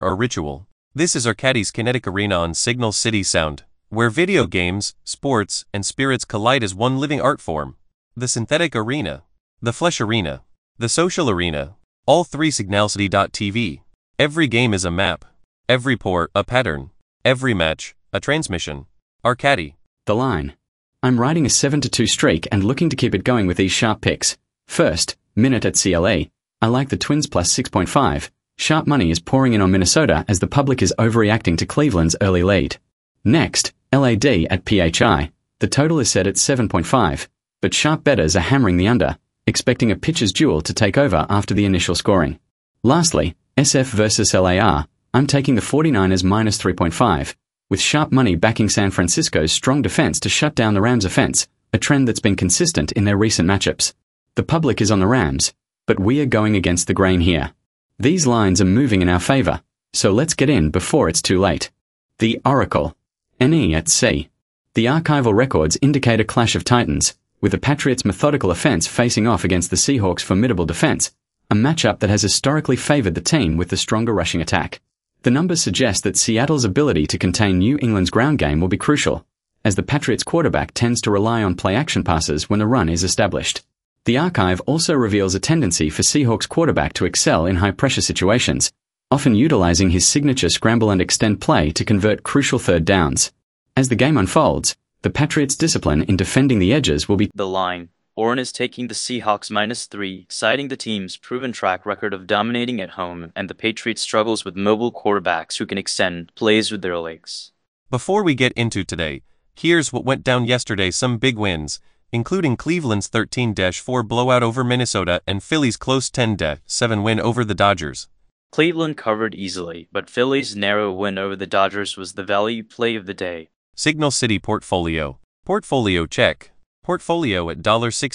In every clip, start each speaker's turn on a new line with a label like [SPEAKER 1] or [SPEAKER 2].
[SPEAKER 1] or ritual. This is Arcadie's Kinetic Arena on Signal City Sound, where video games, sports, and spirits collide as one living art form. The synthetic arena, the flesh arena, the social arena, all three signalcity.tv. Every game is a map, every port a pattern, every match a transmission. Arcadie.
[SPEAKER 2] The line. I'm riding a 7-2 streak and looking to keep it going with these sharp picks. First, Minute at CLA. I like the Twins plus 6.5. Sharp money is pouring in on Minnesota as the public is overreacting to Cleveland's early lead. Next, LAD at PHI. The total is set at 7.5, but sharp bettors are hammering the under, expecting a pitcher's duel to take over after the initial scoring. Lastly, SF versus LAR. I'm taking the 49ers minus 3.5, with sharp money backing San Francisco's strong defense to shut down the Rams' offense, a trend that's been consistent in their recent matchups. The public is on the Rams, but we are going against the grain here. These lines are moving in our favor, so let's get in before it's too late. The Oracle. NE at C. The archival records indicate a clash of titans, with the Patriots' methodical offense facing off against the Seahawks' formidable defense, a matchup that has historically favored the team with the stronger rushing attack. The numbers suggest that Seattle's ability to contain New England's ground game will be crucial, as the Patriots' quarterback tends to rely on play-action passes when the run is established. The archive also reveals a tendency for Seahawks' quarterback to excel in high-pressure situations, often utilizing his signature scramble and extend play to convert crucial third downs. As the game unfolds, the Patriots' discipline in defending the edges will be
[SPEAKER 3] the line. Oren is taking the Seahawks minus 3, citing the team's proven track record of dominating at home and the Patriots' struggles with mobile quarterbacks who can extend plays with their legs.
[SPEAKER 1] Before we get into today, here's what went down yesterday. Some big wins, including Cleveland's 13-4 blowout over Minnesota and Philly's close 10-7 win over the Dodgers.
[SPEAKER 3] Cleveland covered easily, but Philly's narrow win over the Dodgers was the value play of the day.
[SPEAKER 1] Signal City Portfolio. Portfolio check. Portfolio at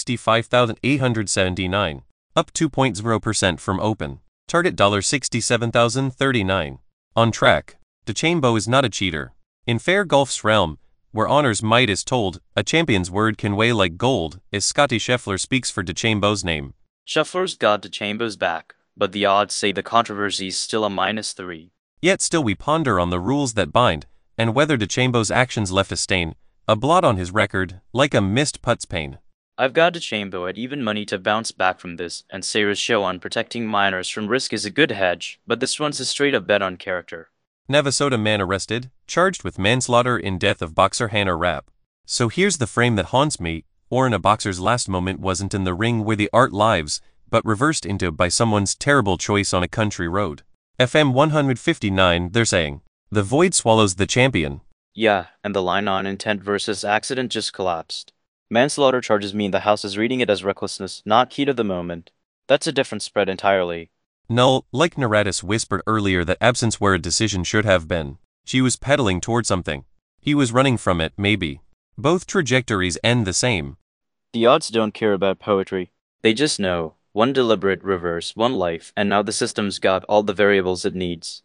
[SPEAKER 1] $65,879, up 2.0% from open. Target $67,039. On track. DeChambeau is not a cheater. In fair golf's realm, where honor's might is told, a champion's word can weigh like gold, as Scotty Scheffler speaks for DeChambeau's name.
[SPEAKER 3] Scheffler's got DeChambeau's back, but the odds say the controversy's still a minus 3.
[SPEAKER 1] Yet still we ponder on the rules that bind, and whether DeChambeau's actions left a stain, a blot on his record, like a missed putts pane.
[SPEAKER 3] I've got DeChambeau at even money to bounce back from this, and Sarah's show on protecting minors from risk is a good hedge, but this one's a straight-up bet on character.
[SPEAKER 1] Navasota man arrested, charged with manslaughter in death of boxer Hannah Rapp. So here's the frame that haunts me, or in a boxer's last moment wasn't in the ring where the art lives, but reversed into by someone's terrible choice on a country road. FM 159, they're saying, the void swallows the champion.
[SPEAKER 3] Yeah, and the line on intent versus accident just collapsed. Manslaughter charges me in the House is reading it as recklessness, not heat of the moment. That's a different spread entirely.
[SPEAKER 1] Null, like Naratis whispered earlier that absence where a decision should have been. She was pedaling toward something. He was running from it, maybe. Both trajectories end the same.
[SPEAKER 3] The odds don't care about poetry. They just know. One deliberate reverse, one life, and now the system's got all the variables it needs.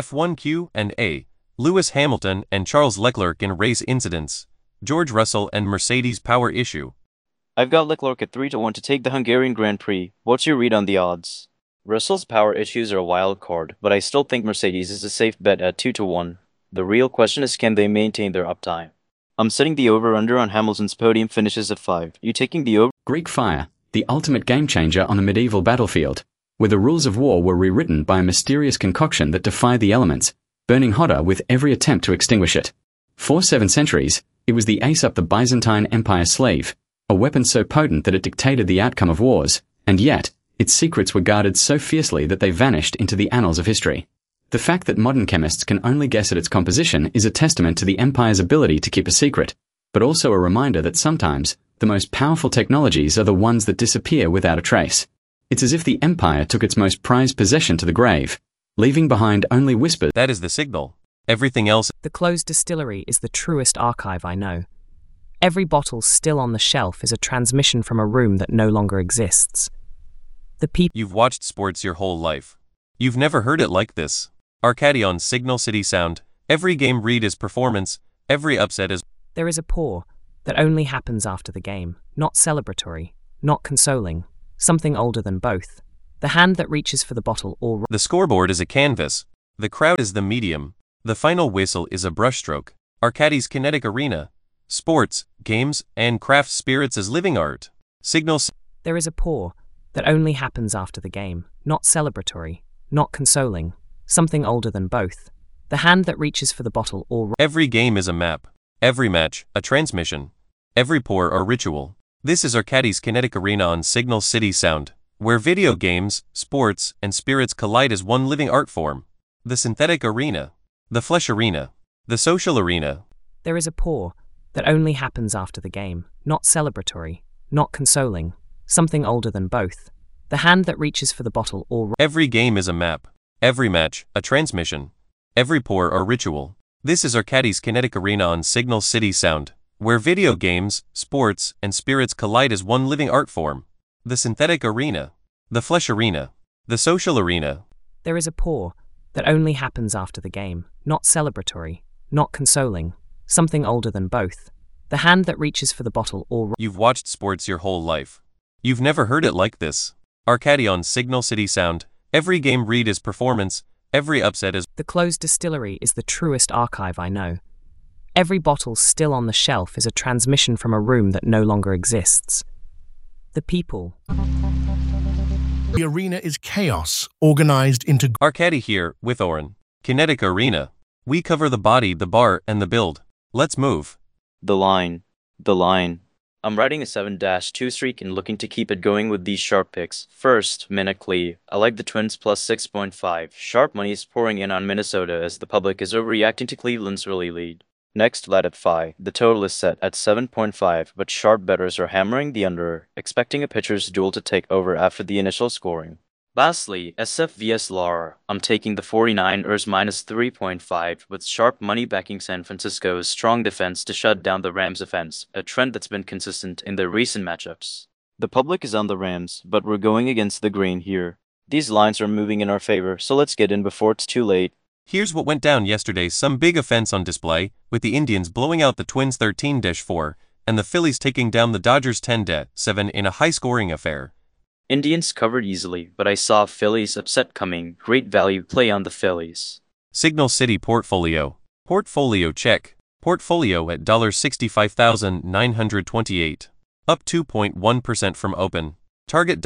[SPEAKER 1] F1Q and A. Lewis Hamilton and Charles Leclerc in race incidents. George Russell and Mercedes power issue.
[SPEAKER 3] I've got Leclerc at 3-1 to take the Hungarian Grand Prix. What's your read on the odds? Russell's power issues are a wild card, but I still think Mercedes is a safe bet at 2-1. The real question is, can they maintain their uptime? I'm setting the over-under on Hamilton's podium finishes at 5. You taking the over?
[SPEAKER 2] Greek Fire, the ultimate game changer on a medieval battlefield, where the rules of war were rewritten by a mysterious concoction that defied the elements, burning hotter with every attempt to extinguish it. For 7 centuries, it was the ace up the Byzantine Empire's sleeve, a weapon so potent that it dictated the outcome of wars, and yet, its secrets were guarded so fiercely that they vanished into the annals of history. The fact that modern chemists can only guess at its composition is a testament to the Empire's ability to keep a secret, but also a reminder that sometimes, the most powerful technologies are the ones that disappear without a trace. It's as if the Empire took its most prized possession to the grave, leaving behind only whispers.
[SPEAKER 1] That is the signal. Everything else.
[SPEAKER 4] The closed distillery is the truest archive I know. Every bottle still on the shelf is a transmission from a room that no longer exists. The people.
[SPEAKER 1] You've watched sports your whole life. You've never heard it like this. Arcadie on Signal City Sound. Every game read is performance. Every upset is.
[SPEAKER 4] There is a pour that only happens after the game. Not celebratory, not consoling. Something older than both. The hand that reaches for the bottle or.
[SPEAKER 1] The scoreboard is a canvas. The crowd is the medium. The final whistle is a brushstroke. Arcadis Kinetic Arena. Sports, games, and craft spirits as living art. Signal.
[SPEAKER 4] There is a pour that only happens after the game, not celebratory, not consoling, something older than both. The hand that reaches for the bottle or...
[SPEAKER 1] Every game is a map. Every match, a transmission. Every pour, a ritual. This is Arcadis Kinetic Arena on Signal City Sound, where video games, sports, and spirits collide as one living art form. The synthetic arena. The flesh arena. The social arena.
[SPEAKER 4] There is a pour that only happens after the game, not celebratory, not consoling, something older than both. The hand that reaches for the bottle or...
[SPEAKER 1] Every game is a map. Every match, a transmission. Every pour, a ritual. This is Arcadis Kinetic Arena on Signal City Sound, where video games, sports, and spirits collide as one living art form. The synthetic arena. The flesh arena. The social arena.
[SPEAKER 4] There is a pour that only happens after the game, not celebratory, not consoling, something older than both. The hand that reaches for the bottle or...
[SPEAKER 1] You've watched sports your whole life. You've never heard it like this. Arcadi on Signal City Sound. Every game read is performance. Every upset is...
[SPEAKER 4] The closed distillery is the truest archive I know. Every bottle still on the shelf is a transmission from a room that no longer exists. The people.
[SPEAKER 5] The arena is chaos, organized into...
[SPEAKER 1] Arcadi here, with Oren. Kinetic Arena. We cover the body, the bar, and the build. Let's move.
[SPEAKER 3] The line. The line. I'm riding a 7-2 streak and looking to keep it going with these sharp picks. First, Minute Clee. I like the Twins plus 6.5. Sharp money is pouring in on Minnesota as the public is overreacting to Cleveland's early lead. Next, Lad at Phi. The total is set at 7.5, but sharp bettors are hammering the under, expecting a pitcher's duel to take over after the initial scoring. Lastly, SF vs Lar. I'm taking the 49ers minus 3.5 with sharp money backing San Francisco's strong defense to shut down the Rams' offense, a trend that's been consistent in their recent matchups. The public is on the Rams, but we're going against the grain here. These lines are moving in our favor, so let's get in before it's too late.
[SPEAKER 1] Here's what went down yesterday. Some big offense on display, with the Indians blowing out the Twins 13-4, and the Phillies taking down the Dodgers 10-7 in a high-scoring affair.
[SPEAKER 3] Indians covered easily, but I saw Phillies upset coming. Great value play on the Phillies.
[SPEAKER 1] Signal City Portfolio. Portfolio check. Portfolio at $65,928. Up 2.1% from open. Target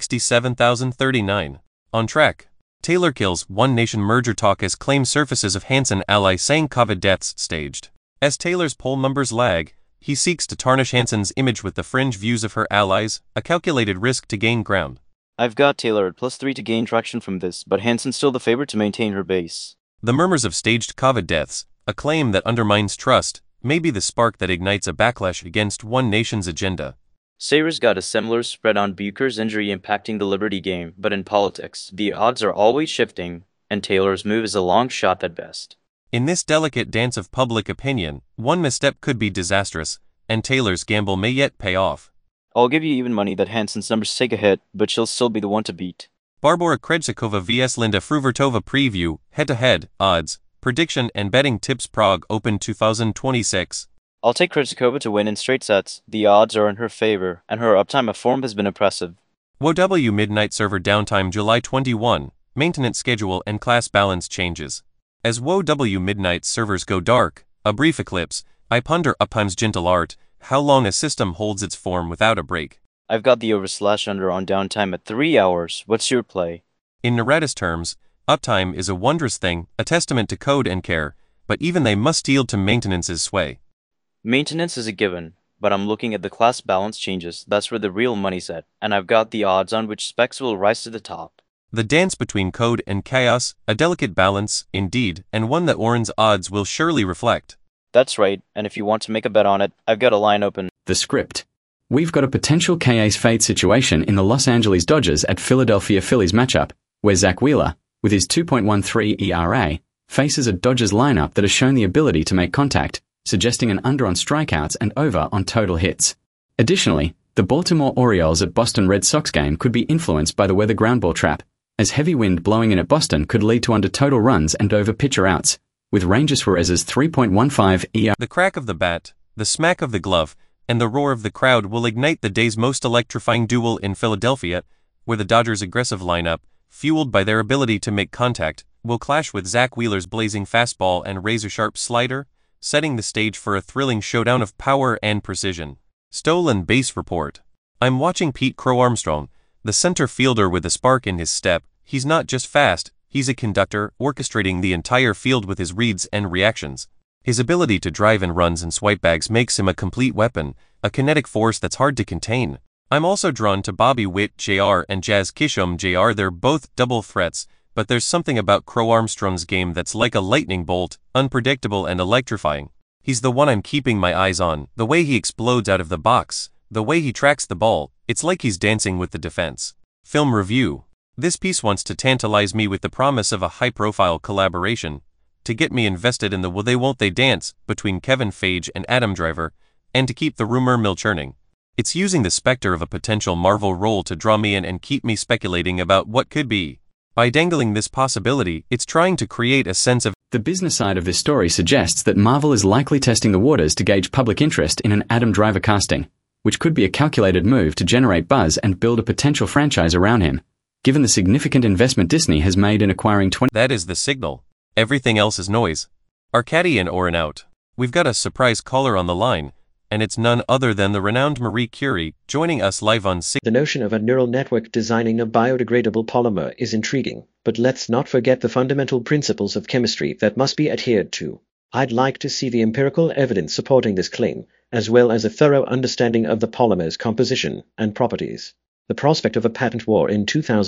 [SPEAKER 1] $67,039. On track. Taylor kills One Nation merger talk as claim surfaces of Hansen ally saying COVID deaths staged. As Taylor's poll numbers lag, he seeks to tarnish Hansen's image with the fringe views of her allies, a calculated risk to gain ground.
[SPEAKER 3] I've got Taylor at +3 to gain traction from this, but Hansen's still the favorite to maintain her base.
[SPEAKER 1] The murmurs of staged COVID deaths, a claim that undermines trust, may be the spark that ignites a backlash against One Nation's agenda.
[SPEAKER 3] Sayers got a similar spread on Bucher's injury impacting the Liberty game, but in politics, the odds are always shifting, and Taylor's move is a long shot at best.
[SPEAKER 1] In this delicate dance of public opinion, one misstep could be disastrous, and Taylor's gamble may yet pay off.
[SPEAKER 3] I'll give you even money that Hansen's numbers take a hit, but she'll still be the one to beat.
[SPEAKER 1] Barbara Krejcikova vs Linda Fruvertova preview, head-to-head, odds, prediction and betting tips Prague Open 2026.
[SPEAKER 3] I'll take Krejcikova to win in straight sets. The odds are in her favor, and her uptime of form has been impressive.
[SPEAKER 1] WoW Midnight Server downtime July 21, maintenance schedule and class balance changes. As WoW Midnight servers go dark, a brief eclipse, I ponder uptime's gentle art, how long a system holds its form without a break.
[SPEAKER 3] I've got the over/under on downtime at 3 hours. What's your play?
[SPEAKER 1] In Naradis terms, uptime is a wondrous thing, a testament to code and care, but even they must yield to maintenance's sway.
[SPEAKER 3] Maintenance is a given, but I'm looking at the class balance changes. That's where the real money's at, and I've got the odds on which specs will rise to the top.
[SPEAKER 1] The dance between code and chaos, a delicate balance, indeed, and one that Oren's odds will surely reflect.
[SPEAKER 3] That's right, and if you want to make a bet on it, I've got a line open.
[SPEAKER 2] The script. We've got a potential KA's fade situation in the Los Angeles Dodgers at Philadelphia Phillies matchup, where Zach Wheeler, with his 2.13 ERA, faces a Dodgers lineup that has shown the ability to make contact, suggesting an under on strikeouts and over on total hits. Additionally, the Baltimore Orioles at Boston Red Sox game could be influenced by the weather ground ball trap, as heavy wind blowing in at Boston could lead to under total runs and over pitcher outs, with Ranger Suarez's 3.15 ERA.
[SPEAKER 1] The crack of the bat, the smack of the glove, and the roar of the crowd will ignite the day's most electrifying duel in Philadelphia, where the Dodgers' aggressive lineup, fueled by their ability to make contact, will clash with Zach Wheeler's blazing fastball and razor-sharp slider, setting the stage for a thrilling showdown of power and precision. Stolen base report. I'm watching Pete Crow Armstrong, the center fielder with a spark in his step. He's not just fast, he's a conductor, orchestrating the entire field with his reads and reactions. His ability to drive in runs and swipe bags makes him a complete weapon, a kinetic force that's hard to contain. I'm also drawn to Bobby Witt Jr. and Jazz Kishom Jr. They're both double threats, but there's something about Crow Armstrong's game that's like a lightning bolt, unpredictable and electrifying. He's the one I'm keeping my eyes on, the way he explodes out of the box, the way he tracks the ball, it's like he's dancing with the defense. Film review. This piece wants to tantalize me with the promise of a high-profile collaboration, to get me invested in the will they won't they dance between Kevin Feige and Adam Driver, and to keep the rumor mill churning. It's using the specter of a potential Marvel role to draw me in and keep me speculating about what could be. By dangling this possibility, it's trying to create a sense of...
[SPEAKER 2] The business side of this story suggests that Marvel is likely testing the waters to gauge public interest in an Adam Driver casting, which could be a calculated move to generate buzz and build a potential franchise around him, given the significant investment Disney has made in acquiring 20...
[SPEAKER 1] That is the signal. Everything else is noise. Arkady and Oren out. We've got a surprise caller on the line, and it's none other than the renowned Marie Curie, joining us live on
[SPEAKER 6] The notion of a neural network designing a biodegradable polymer is intriguing, but let's not forget the fundamental principles of chemistry that must be adhered to. I'd like to see the empirical evidence supporting this claim, as well as a thorough understanding of the polymer's composition and properties. The prospect of a patent war in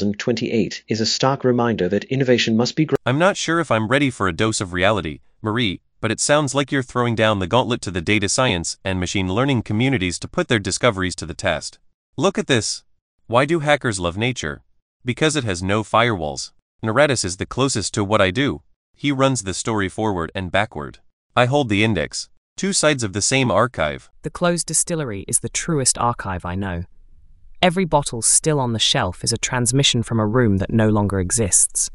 [SPEAKER 6] 2028 is a stark reminder that innovation must be...
[SPEAKER 1] I'm not sure if I'm ready for a dose of reality, Marie, but it sounds like you're throwing down the gauntlet to the data science and machine learning communities to put their discoveries to the test. Look at this. Why do hackers love nature? Because it has no firewalls. Naratis is the closest to what I do. He runs the story forward and backward. I hold the index. Two sides of the same archive.
[SPEAKER 4] The closed distillery is the truest archive I know. Every bottle still on the shelf is a transmission from a room that no longer exists.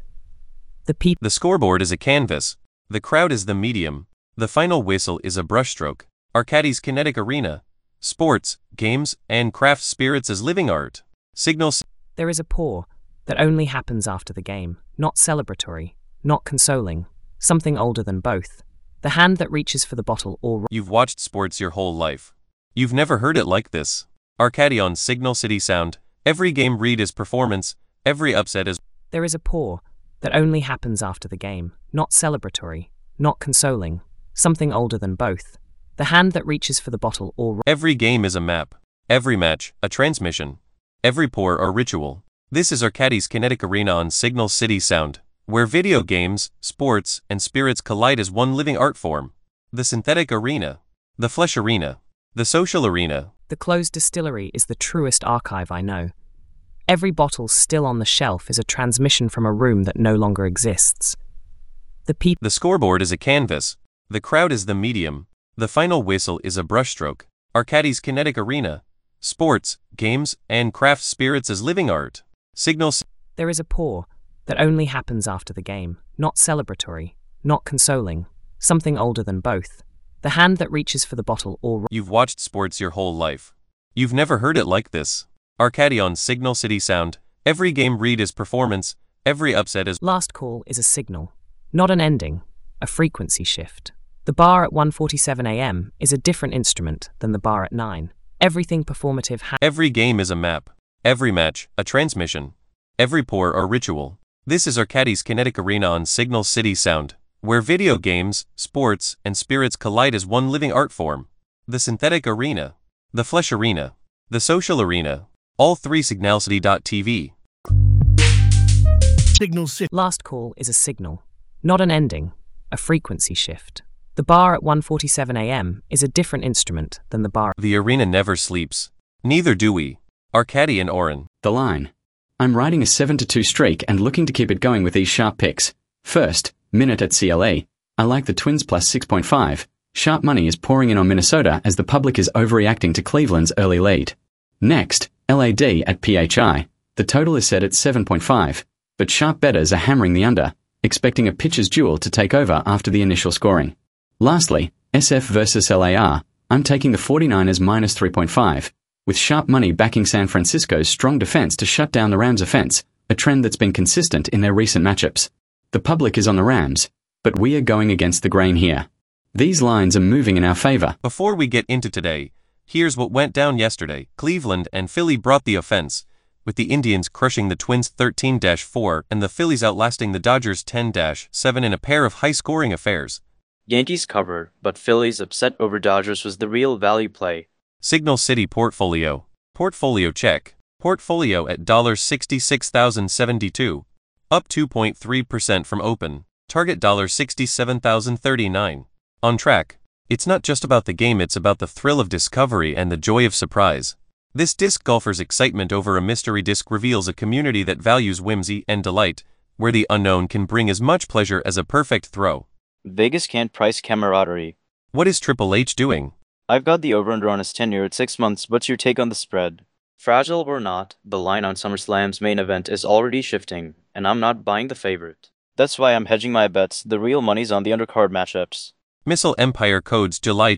[SPEAKER 1] The scoreboard is a canvas. The crowd is the medium. The final whistle is a brushstroke. Arkady's kinetic arena. Sports, games, and craft spirits as living art. Signals.
[SPEAKER 4] There is a pour that only happens after the game, not celebratory, not consoling, something older than both. The hand that reaches for the bottle or...
[SPEAKER 1] You've watched sports your whole life. You've never heard it like this. Arkady on Signal City Sound. Every game read is performance, every upset is...
[SPEAKER 4] There is a pour that only happens after the game, not celebratory, not consoling, something older than both. The hand that reaches for the bottle or...
[SPEAKER 1] Every game is a map. Every match, a transmission. Every pour or ritual. This is Arkady's Kinetic Arena on Signal City Sound, where video games, sports, and spirits collide as one living art form. The synthetic arena. The flesh arena. The social arena.
[SPEAKER 4] The closed distillery is the truest archive I know. Every bottle still on the shelf is a transmission from a room that no longer exists.
[SPEAKER 1] The scoreboard is a canvas. The crowd is the medium. The final whistle is a brushstroke. Arkady's kinetic arena. Sports, games, and craft spirits as living art. Signals.
[SPEAKER 4] There is a pour that only happens after the game, not celebratory, not consoling, something older than both. The hand that reaches for the bottle or...
[SPEAKER 1] You've watched sports your whole life. You've never heard it like this. Arkady on Signal City Sound. Every game read is performance, every upset is...
[SPEAKER 4] Last call is a signal, not an ending, a frequency shift. The bar at 1:47 a.m. is a different instrument than the bar at 9. Everything performative
[SPEAKER 1] Every game is a map. Every match, a transmission. Every pour or ritual. This is Arkady's Kinetic Arena on Signal City Sound, where video games, sports, and spirits collide as one living art form. The synthetic arena. The flesh arena. The social arena. All three signalcity.tv.
[SPEAKER 5] Signal City.
[SPEAKER 4] Last call is a signal, not an ending, a frequency shift. The bar at 1:47 a.m. is a different instrument than the bar.
[SPEAKER 1] The arena never sleeps. Neither do we. Arkady and Oren.
[SPEAKER 2] The line. I'm riding a 7-2 streak and looking to keep it going with these sharp picks. First, Minute at CLA. I like the Twins plus 6.5. Sharp money is pouring in on Minnesota as the public is overreacting to Cleveland's early lead. Next, LAD at PHI. The total is set at 7.5, but sharp bettors are hammering the under, expecting a pitcher's duel to take over after the initial scoring. Lastly, SF versus LAR. I'm taking the 49ers minus 3.5, with sharp money backing San Francisco's strong defense to shut down the Rams' offense, a trend that's been consistent in their recent matchups. The public is on the Rams, but we are going against the grain here. These lines are moving in our favor.
[SPEAKER 1] Before we get into today, here's what went down yesterday. Cleveland and Philly brought the offense, with the Indians crushing the Twins 13-4 and the Phillies outlasting the Dodgers 10-7 in a pair of high-scoring affairs.
[SPEAKER 3] Yankees covered, but Phillies upset over Dodgers was the real value play.
[SPEAKER 1] Signal City Portfolio. Portfolio check. Portfolio at $66,072. Up 2.3% from open. Target $67,039. On track. It's not just about the game, it's about the thrill of discovery and the joy of surprise. This disc golfer's excitement over a mystery disc reveals a community that values whimsy and delight, where the unknown can bring as much pleasure as a perfect throw.
[SPEAKER 3] Vegas can't price camaraderie.
[SPEAKER 1] What is Triple H doing?
[SPEAKER 3] I've got the over-under on his tenure at 6 months. What's your take on the spread? Fragile or not, the line on SummerSlam's main event is already shifting, and I'm not buying the favorite. That's why I'm hedging my bets. The real money's on the undercard matchups.
[SPEAKER 1] Missile Empire Codes July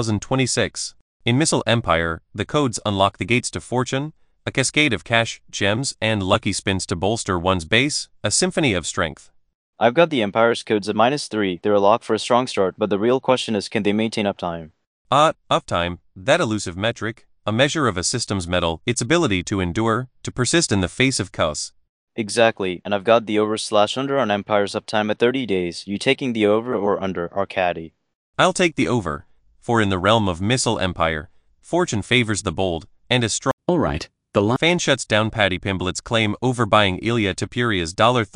[SPEAKER 1] 2026. In Missile Empire, the codes unlock the gates to fortune, a cascade of cash, gems, and lucky spins to bolster one's base, a symphony of strength.
[SPEAKER 3] I've got the Empire's codes at -3. They're a lock for a strong start, but the real question is, can they maintain uptime?
[SPEAKER 1] Uptime, that elusive metric, a measure of a system's mettle, its ability to endure, to persist in the face of chaos.
[SPEAKER 3] Exactly, and I've got the over/under on Empire's uptime at 30 days. You taking the over or under, Arcady?
[SPEAKER 1] I'll take the over, for in the realm of Missile Empire, fortune favors the bold, and is strong.
[SPEAKER 2] Alright, the line.
[SPEAKER 1] Fan shuts down Paddy Pimblett's claim overbuying Ilya Tapiria's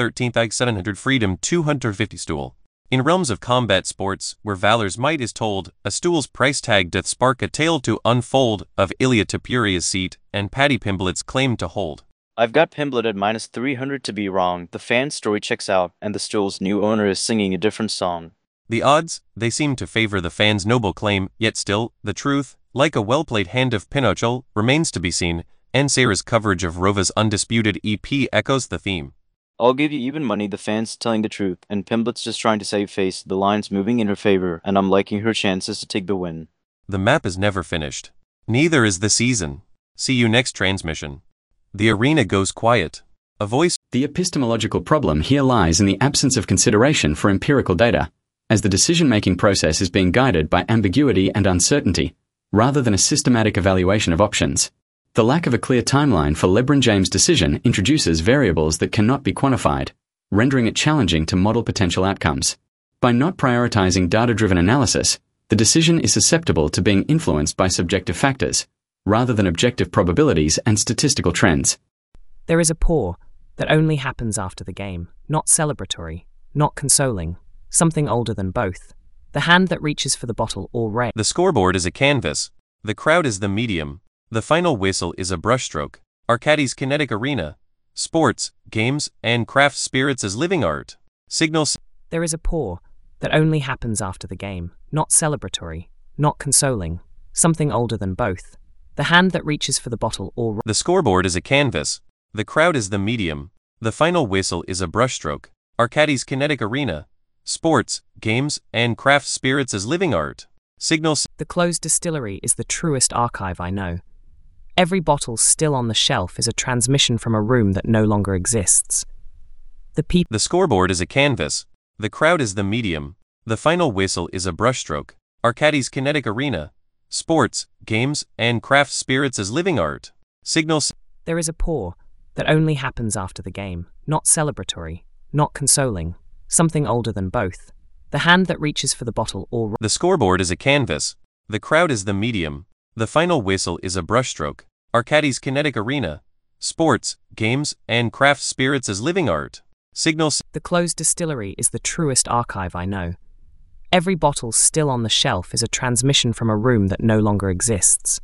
[SPEAKER 1] $13,700 Freedom 250 stool. In realms of combat sports, where valor's might is told, a stool's price tag doth spark a tale to unfold of Ilya Tapiria's seat and Paddy Pimblett's claim to hold.
[SPEAKER 3] I've got Pimblett at -300 to be wrong. The fan story checks out, and the stool's new owner is singing a different song.
[SPEAKER 1] The odds, they seem to favor the fan's noble claim, yet still, the truth, like a well-played hand of Pinochle, remains to be seen, and Sarah's coverage of Rova's undisputed EP echoes the theme.
[SPEAKER 3] I'll give you even money, the fan's telling the truth, and Pimblett's just trying to save face. The line's moving in her favor, and I'm liking her chances to take the win.
[SPEAKER 1] The map is never finished. Neither is the season. See you next transmission. The arena goes quiet. A voice.
[SPEAKER 2] The epistemological problem here lies in the absence of consideration for empirical data, as the decision-making process is being guided by ambiguity and uncertainty, rather than a systematic evaluation of options. The lack of a clear timeline for LeBron James' decision introduces variables that cannot be quantified, rendering it challenging to model potential outcomes. By not prioritizing data-driven analysis, the decision is susceptible to being influenced by subjective factors, rather than objective probabilities and statistical trends.
[SPEAKER 4] There is a pour that only happens after the game, not celebratory, not consoling, something older than both. The hand that reaches for the bottle or ray.
[SPEAKER 1] The scoreboard is a canvas. The crowd is the medium. The final whistle is a brushstroke. Arcadis Kinetic Arena. Sports, games, and craft spirits as living art. Signals.
[SPEAKER 4] There is a pour that only happens after the game, not celebratory, not consoling, something older than both. The hand that reaches for the bottle or
[SPEAKER 1] The scoreboard is a canvas. The crowd is the medium. The final whistle is a brushstroke. Arcadis Kinetic Arena. Sports, games, and craft spirits as living art. Signals.
[SPEAKER 4] The closed distillery is the truest archive I know. Every bottle still on the shelf is a transmission from a room that no longer exists.
[SPEAKER 1] The scoreboard is a canvas. The crowd is the medium. The final whistle is a brushstroke. Arcadis Kinetic Arena. Sports, games, and craft spirits as living art. Signals.
[SPEAKER 4] There is a pour that only happens after the game, not celebratory, not consoling, something older than both. The hand that reaches for the bottle or
[SPEAKER 1] The scoreboard is a canvas. The crowd is the medium. The final whistle is a brushstroke. Arcadis Kinetic Arena. Sports, games, and craft spirits as living art. Signals.
[SPEAKER 4] The closed distillery is the truest archive I know. Every bottle still on the shelf is a transmission from a room that no longer exists.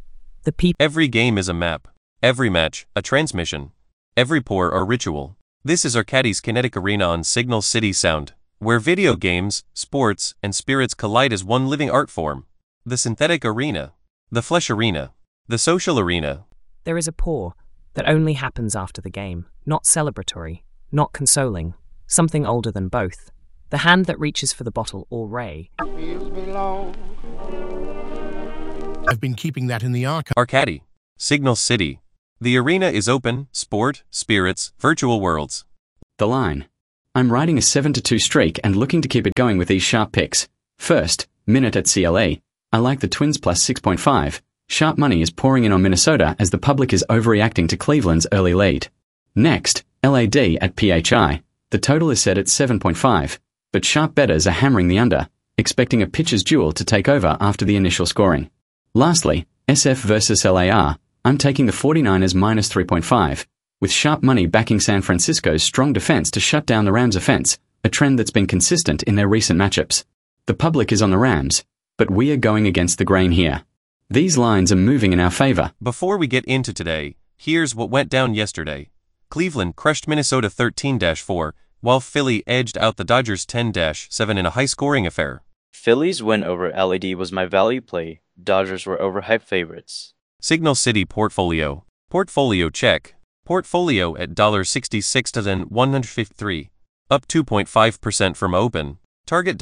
[SPEAKER 1] Every game is a map. Every match, a transmission. Every pour, a ritual. This is Arcadis Kinetic Arena on Signal City Sound, where video games, sports, and spirits collide as one living art form. The synthetic arena. The flesh arena. The social arena.
[SPEAKER 4] There is a pour that only happens after the game, not celebratory, not consoling, something older than both. The hand that reaches for the bottle or ray.
[SPEAKER 5] I've been keeping that in the archive.
[SPEAKER 1] Arcady. Signal City. The arena is open, sport, spirits, virtual worlds.
[SPEAKER 2] The line. I'm riding a 7-2 streak and looking to keep it going with these sharp picks. First, Minute at CLA. I like the Twins plus 6.5. Sharp money is pouring in on Minnesota as the public is overreacting to Cleveland's early lead. Next, LAD at PHI. The total is set at 7.5, but sharp bettors are hammering the under, expecting a pitcher's duel to take over after the initial scoring. Lastly, SF versus LAR. I'm taking the 49ers minus 3.5, with sharp money backing San Francisco's strong defense to shut down the Rams' offense, a trend that's been consistent in their recent matchups. The public is on the Rams, but we are going against the grain here. These lines are moving in our favor.
[SPEAKER 1] Before we get into today, here's what went down yesterday. Cleveland crushed Minnesota 13-4, while Philly edged out the Dodgers 10-7 in a high-scoring affair.
[SPEAKER 3] Philly's win over LAD was my value play. Dodgers were overhyped favorites.
[SPEAKER 1] Signal City Portfolio. Portfolio check. Portfolio at $66,153, up 2.5% from open. Target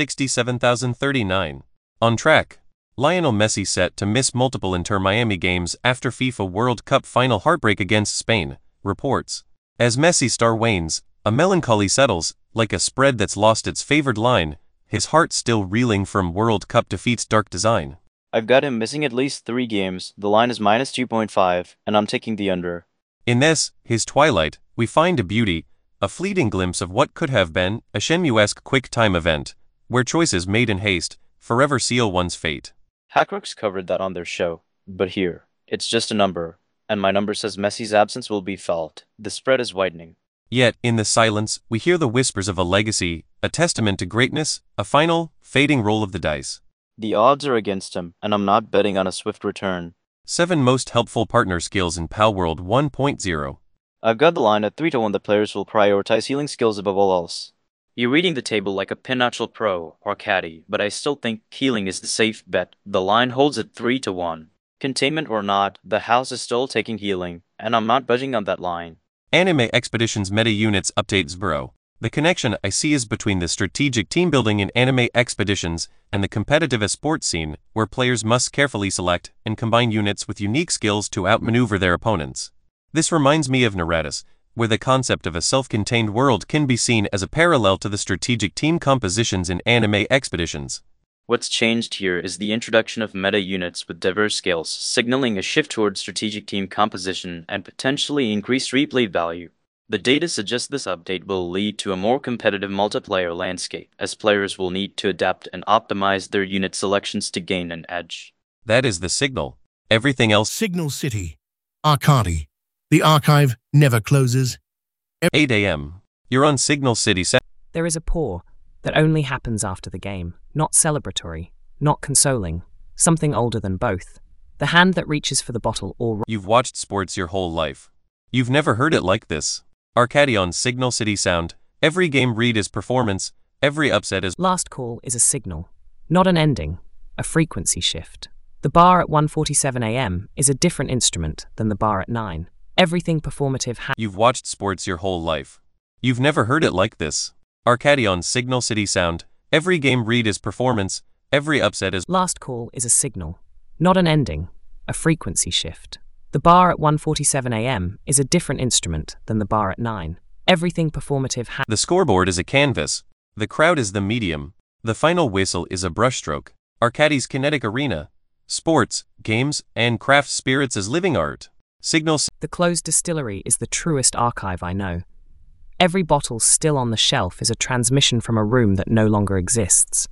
[SPEAKER 1] $67,039. On track. Lionel Messi set to miss multiple Inter Miami games after FIFA World Cup final heartbreak against Spain, reports. As Messi star wanes, a melancholy settles, like a spread that's lost its favored line, his heart still reeling from World Cup defeat's dark design.
[SPEAKER 3] I've got him missing at least 3 games, the line is minus 2.5, and I'm taking the under.
[SPEAKER 1] In this, his twilight, we find a beauty, a fleeting glimpse of what could have been a Shenmue-esque quick-time event, where choices made in haste forever seal one's fate.
[SPEAKER 3] Hackrooks covered that on their show, but here, it's just a number, and my number says Messi's absence will be felt. The spread is widening.
[SPEAKER 1] Yet, in the silence, we hear the whispers of a legacy, a testament to greatness, a final, fading roll of the dice.
[SPEAKER 3] The odds are against him, and I'm not betting on a swift return.
[SPEAKER 1] 7 most helpful partner skills in Pal World 1.0.
[SPEAKER 3] I've got the line at 3-1 that players will prioritize healing skills above all else. You're reading the table like a pinochle pro or caddy, but I still think healing is the safe bet. The line holds at 3-1. Containment or not, the house is still taking healing, and I'm not budging on that line.
[SPEAKER 1] Anime Expeditions Meta Units Updates Zbro. The connection I see is between the strategic team building in Anime Expeditions and the competitive esports scene, where players must carefully select and combine units with unique skills to outmaneuver their opponents. This reminds me of Neratus, where the concept of a self-contained world can be seen as a parallel to the strategic team compositions in Anime Expeditions.
[SPEAKER 3] What's changed here is the introduction of meta units with diverse skills, signaling a shift towards strategic team composition and potentially increased replay value. The data suggests this update will lead to a more competitive multiplayer landscape, as players will need to adapt and optimize their unit selections to gain an edge.
[SPEAKER 1] That is the signal. Everything else.
[SPEAKER 5] Signal City. Arcadi. The archive never closes.
[SPEAKER 1] 8 a.m. You're on Signal City.
[SPEAKER 4] There is a pour that only happens after the game, not celebratory, not consoling, something older than both. The hand that reaches for the bottle or...
[SPEAKER 1] You've watched sports your whole life. You've never heard it like this. Arcadi on Signal City Sound. Every game read is performance, every upset is...
[SPEAKER 4] Last call is a signal, not an ending, a frequency shift. The bar at 1:47 a.m. is a different instrument than the bar at 9. Everything performative
[SPEAKER 1] You've watched sports your whole life. You've never heard it like this. Arcadi on Signal City Sound. Every game read is performance, every upset is...
[SPEAKER 4] Last call is a signal, not an ending, a frequency shift. The bar at 1:47 a.m. is a different instrument than the bar at 9. Everything performative
[SPEAKER 1] The scoreboard is a canvas. The crowd is the medium. The final whistle is a brushstroke. Arcadi's kinetic arena. Sports, games, and craft spirits as living art. Signals.
[SPEAKER 4] The closed distillery is the truest archive I know. Every bottle still on the shelf is a transmission from a room that no longer exists.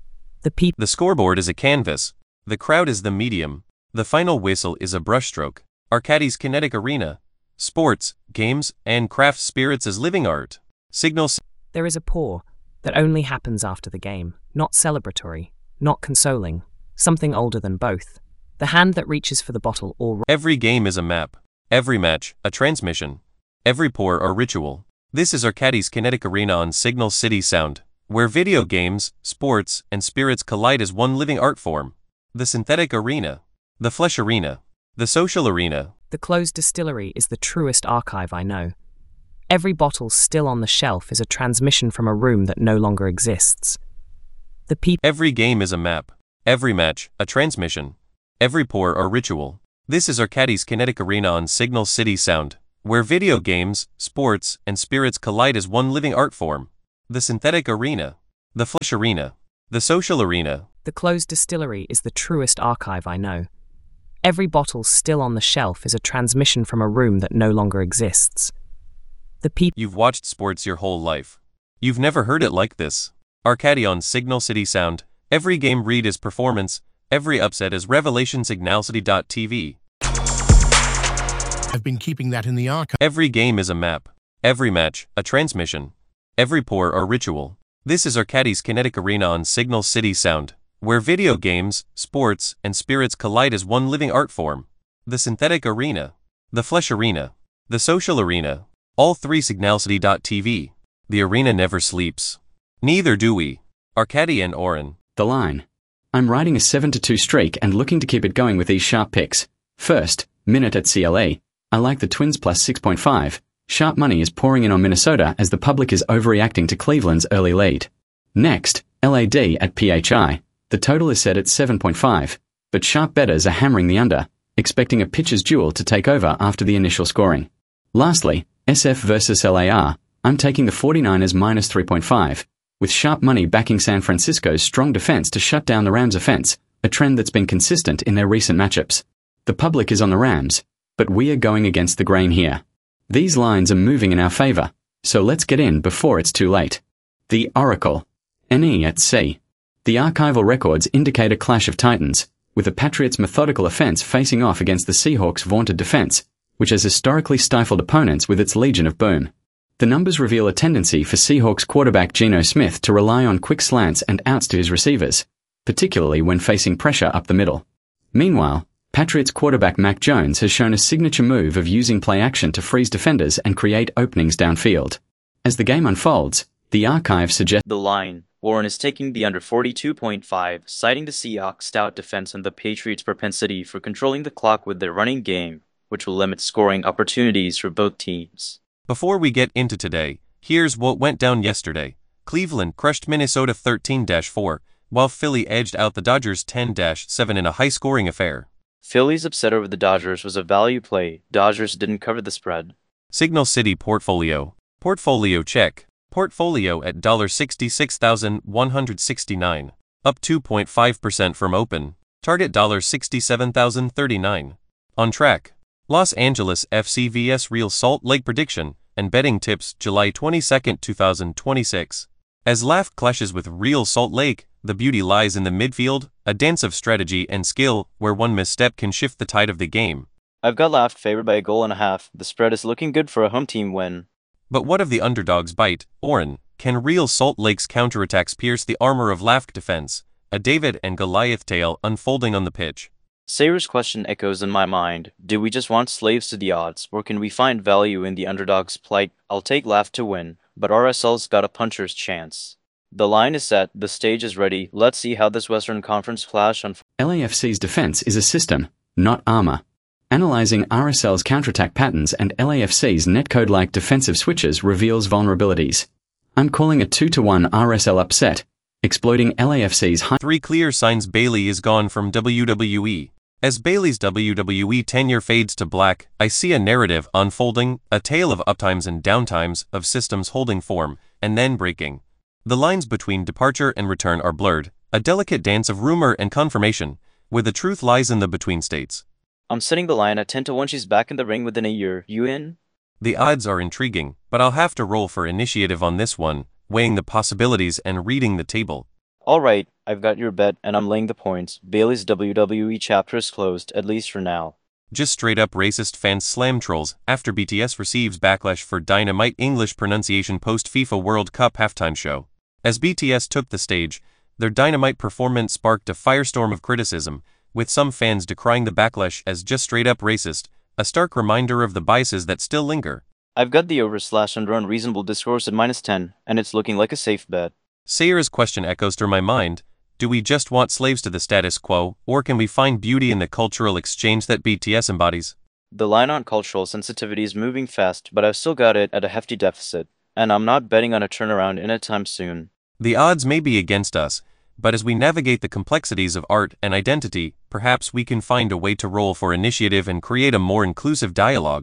[SPEAKER 1] The scoreboard is a canvas. The crowd is the medium. The final whistle is a brushstroke. Arcadi's kinetic arena. Sports, games, and craft spirits as living art. Signals.
[SPEAKER 4] There is a pour that only happens after the game, not celebratory, not consoling, something older than both. The hand that reaches for the bottle or...
[SPEAKER 1] Every game is a map. Every match, a transmission. Every pour, a ritual. This is Arcadi's kinetic arena on Signal City Sound, where video games, sports, and spirits collide as one living art form. The synthetic arena. The flesh arena. The social arena.
[SPEAKER 4] The closed distillery is the truest archive I know. Every bottle still on the shelf is a transmission from a room that no longer exists.
[SPEAKER 1] Every game is a map. Every match, a transmission. Every pour, a ritual. This is Arcadi's kinetic arena on Signal City Sound, where video games, sports, and spirits collide as one living art form. The synthetic arena, the flesh arena, the social arena.
[SPEAKER 4] The closed distillery is the truest archive I know. Every bottle still on the shelf is a transmission from a room that no longer exists. The people.
[SPEAKER 1] You've watched sports your whole life. You've never heard it like this. Arcady on Signal City Sound. Every game read is performance, every upset is revelation. Signalcity.tv.
[SPEAKER 5] I've been keeping that in the archive.
[SPEAKER 1] Every game is a map. Every match, a transmission. Every pour or ritual. This is Arcady's Kinetic Arena on Signal City Sound, where video games, sports, and spirits collide as one living art form. The synthetic arena, the flesh arena, the social arena, all three. Signalcity.tv. The arena never sleeps. Neither do we. Arcady and Oren.
[SPEAKER 2] The line. I'm riding a 7-2 streak and looking to keep it going with these sharp picks. First, Minute at CLA. I like the Twins plus 6.5. Sharp money is pouring in on Minnesota as the public is overreacting to Cleveland's early lead. Next, LAD at PHI. The total is set at 7.5, but sharp bettors are hammering the under, expecting a pitcher's duel to take over after the initial scoring. Lastly, SF versus LAR. I'm taking the 49ers minus 3.5, with sharp money backing San Francisco's strong defense to shut down the Rams' offense, a trend that's been consistent in their recent matchups. The public is on the Rams, but we are going against the grain here. These lines are moving in our favor, so let's get in before it's too late. The Oracle. NE at C. The archival records indicate a clash of titans, with the Patriots' methodical offense facing off against the Seahawks' vaunted defense, which has historically stifled opponents with its legion of boom. The numbers reveal a tendency for Seahawks quarterback Geno Smith to rely on quick slants and outs to his receivers, particularly when facing pressure up the middle. Meanwhile, Patriots quarterback Mac Jones has shown a signature move of using play action to freeze defenders and create openings downfield. As the game unfolds, the archive suggests
[SPEAKER 3] The line. Warren is taking the under 42.5, citing the Seahawks' stout defense and the Patriots' propensity for controlling the clock with their running game, which will limit scoring opportunities for both teams.
[SPEAKER 1] Before we get into today, here's what went down yesterday. Cleveland crushed Minnesota 13-4, while Philly edged out the Dodgers 10-7 in a high-scoring affair.
[SPEAKER 3] Philly's upset over the Dodgers was a value play. Dodgers didn't cover the spread.
[SPEAKER 1] Signal City Portfolio. Portfolio check. Portfolio at $66,169, up 2.5% from open. Target $67,039. On track. Los Angeles FC vs Real Salt Lake prediction and betting tips July 22, 2026. As LAFC clashes with Real Salt Lake, the beauty lies in the midfield, a dance of strategy and skill where one misstep can shift the tide of the game.
[SPEAKER 3] I've got LAFC favored by 1.5 goals. The spread is looking good for a home team win.
[SPEAKER 1] But what of the underdog's bite, Oren? Can Real Salt Lake's counterattacks pierce the armor of LAFC defense? A David and Goliath tale unfolding on the pitch.
[SPEAKER 3] Sayer's question echoes in my mind. Do we just want slaves to the odds, or can we find value in the underdog's plight? I'll take LAFC to win, but RSL's got a puncher's chance. The line is set, the stage is ready. Let's see how this Western Conference clash unfolds.
[SPEAKER 2] LAFC's defense is a system, not armor. Analyzing RSL's counterattack patterns and LAFC's netcode-like defensive switches reveals vulnerabilities. I'm calling a 2-1 RSL upset, exploiting LAFC's high.
[SPEAKER 1] 3 clear signs Bailey is gone from WWE. As Bailey's WWE tenure fades to black, I see a narrative unfolding, a tale of uptimes and downtimes, of systems holding form, and then breaking. The lines between departure and return are blurred, a delicate dance of rumor and confirmation, where the truth lies in the between states.
[SPEAKER 3] I'm setting the line at 10-1. She's back in the ring within a year. You in?
[SPEAKER 1] The odds are intriguing, but I'll have to roll for initiative on this one, weighing the possibilities and reading the table.
[SPEAKER 3] Alright, I've got your bet and I'm laying the points. Bailey's WWE chapter is closed, at least for now.
[SPEAKER 1] Just straight up racist fans slam trolls after BTS receives backlash for Dynamite English pronunciation post FIFA World Cup halftime show. As BTS took the stage, their Dynamite performance sparked a firestorm of criticism, with some fans decrying the backlash as just straight up racist, a stark reminder of the biases that still linger.
[SPEAKER 3] I've got the over/under on reasonable discourse at -10, and it's looking like a safe bet.
[SPEAKER 1] Sayer's question echoes through my mind. Do we just want slaves to the status quo, or can we find beauty in the cultural exchange that BTS embodies?
[SPEAKER 3] The line on cultural sensitivity is moving fast, but I've still got it at a hefty deficit, and I'm not betting on a turnaround anytime soon.
[SPEAKER 1] The odds may be against us, but as we navigate the complexities of art and identity, perhaps we can find a way to roll for initiative and create a more inclusive dialogue.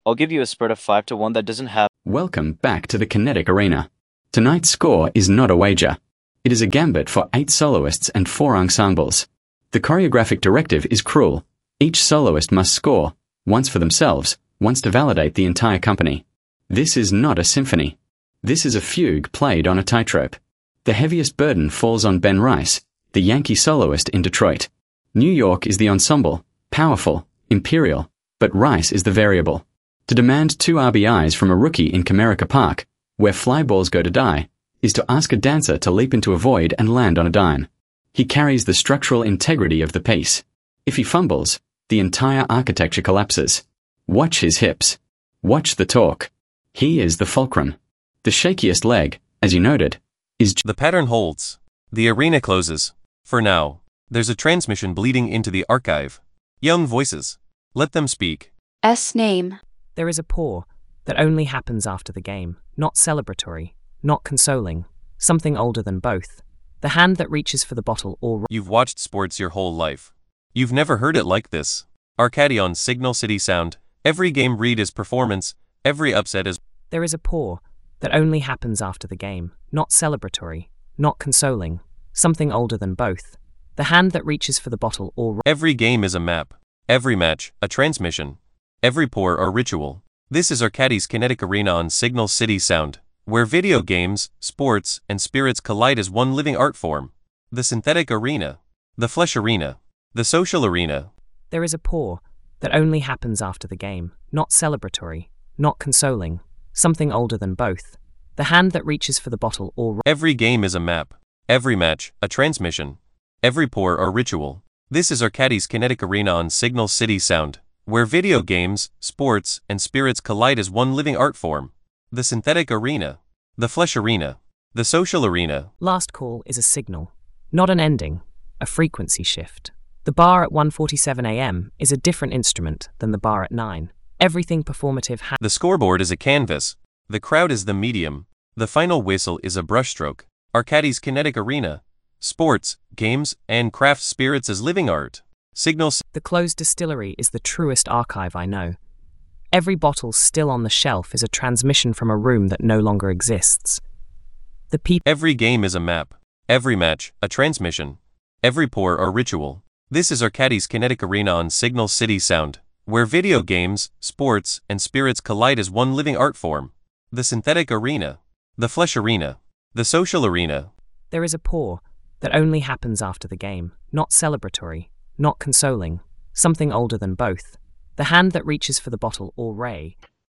[SPEAKER 3] I'll give you a spread of 5 to 1 that doesn't have.
[SPEAKER 2] Welcome back to the Kinetic Arena. Tonight's score is not a wager. It is a gambit for 8 soloists and 4 ensembles. The choreographic directive is cruel. Each soloist must score, once for themselves, once to validate the entire company. This is not a symphony. This is a fugue played on a tightrope. The heaviest burden falls on Ben Rice, the Yankee soloist in Detroit. New York is the ensemble, powerful, imperial, but Rice is the variable. To demand 2 RBIs from a rookie in Comerica Park, where fly balls go to die, is to ask a dancer to leap into a void and land on a dime. He carries the structural integrity of the piece. If he fumbles, the entire architecture collapses. Watch his hips. Watch the torque. He is the fulcrum. The shakiest leg, as you noted, is...
[SPEAKER 1] The pattern holds. The arena closes. For now. There's a transmission bleeding into the archive. Young voices. Let them speak.
[SPEAKER 7] S name.
[SPEAKER 4] There is a pour that only happens after the game, not celebratory, not consoling, something older than both. The hand that reaches for the bottle or...
[SPEAKER 1] You've watched sports your whole life. You've never heard it like this. Arcadi on Signal City Sound. Every game read is performance. Every upset is...
[SPEAKER 4] There is a pour that only happens after the game, not celebratory, not consoling, something older than both. The hand that reaches for the bottle or...
[SPEAKER 1] Every game is a map. Every match, a transmission. Every pour or ritual. This is Arcadi's Kinetic Arena on Signal City Sound, where video games, sports, and spirits collide as one living art form. The synthetic arena. The flesh arena. The social arena.
[SPEAKER 4] There is a pour that only happens after the game, not celebratory, not consoling, something older than both. The hand that reaches for the bottle or...
[SPEAKER 1] Every game is a map. Every match, a transmission. Every pour or ritual. This is Arcadi's Kinetic Arena on Signal City Sound, where video games, sports, and spirits collide as one living art form. The synthetic arena. The flesh arena. The social arena.
[SPEAKER 4] Last call is a signal, not an ending, a frequency shift. The bar at 1:47 a.m. is a different instrument than the bar at 9. Everything performative
[SPEAKER 1] The scoreboard is a canvas. The crowd is the medium. The final whistle is a brushstroke. Arcadi's Kinetic Arena. Sports, games, and craft spirits as living art. Signals.
[SPEAKER 4] The closed distillery is the truest archive I know. Every bottle still on the shelf is a transmission from a room that no longer exists. The people.
[SPEAKER 1] Every game is a map. Every match, a transmission. Every pour or ritual. This is Arcadi's Kinetic Arena on Signal City Sound, where video games, sports, and spirits collide as one living art form. The synthetic arena. The flesh arena. The social arena.
[SPEAKER 4] There is a pour that only happens after the game, not celebratory, not consoling, something older than both. The hand that reaches for the bottle or ray.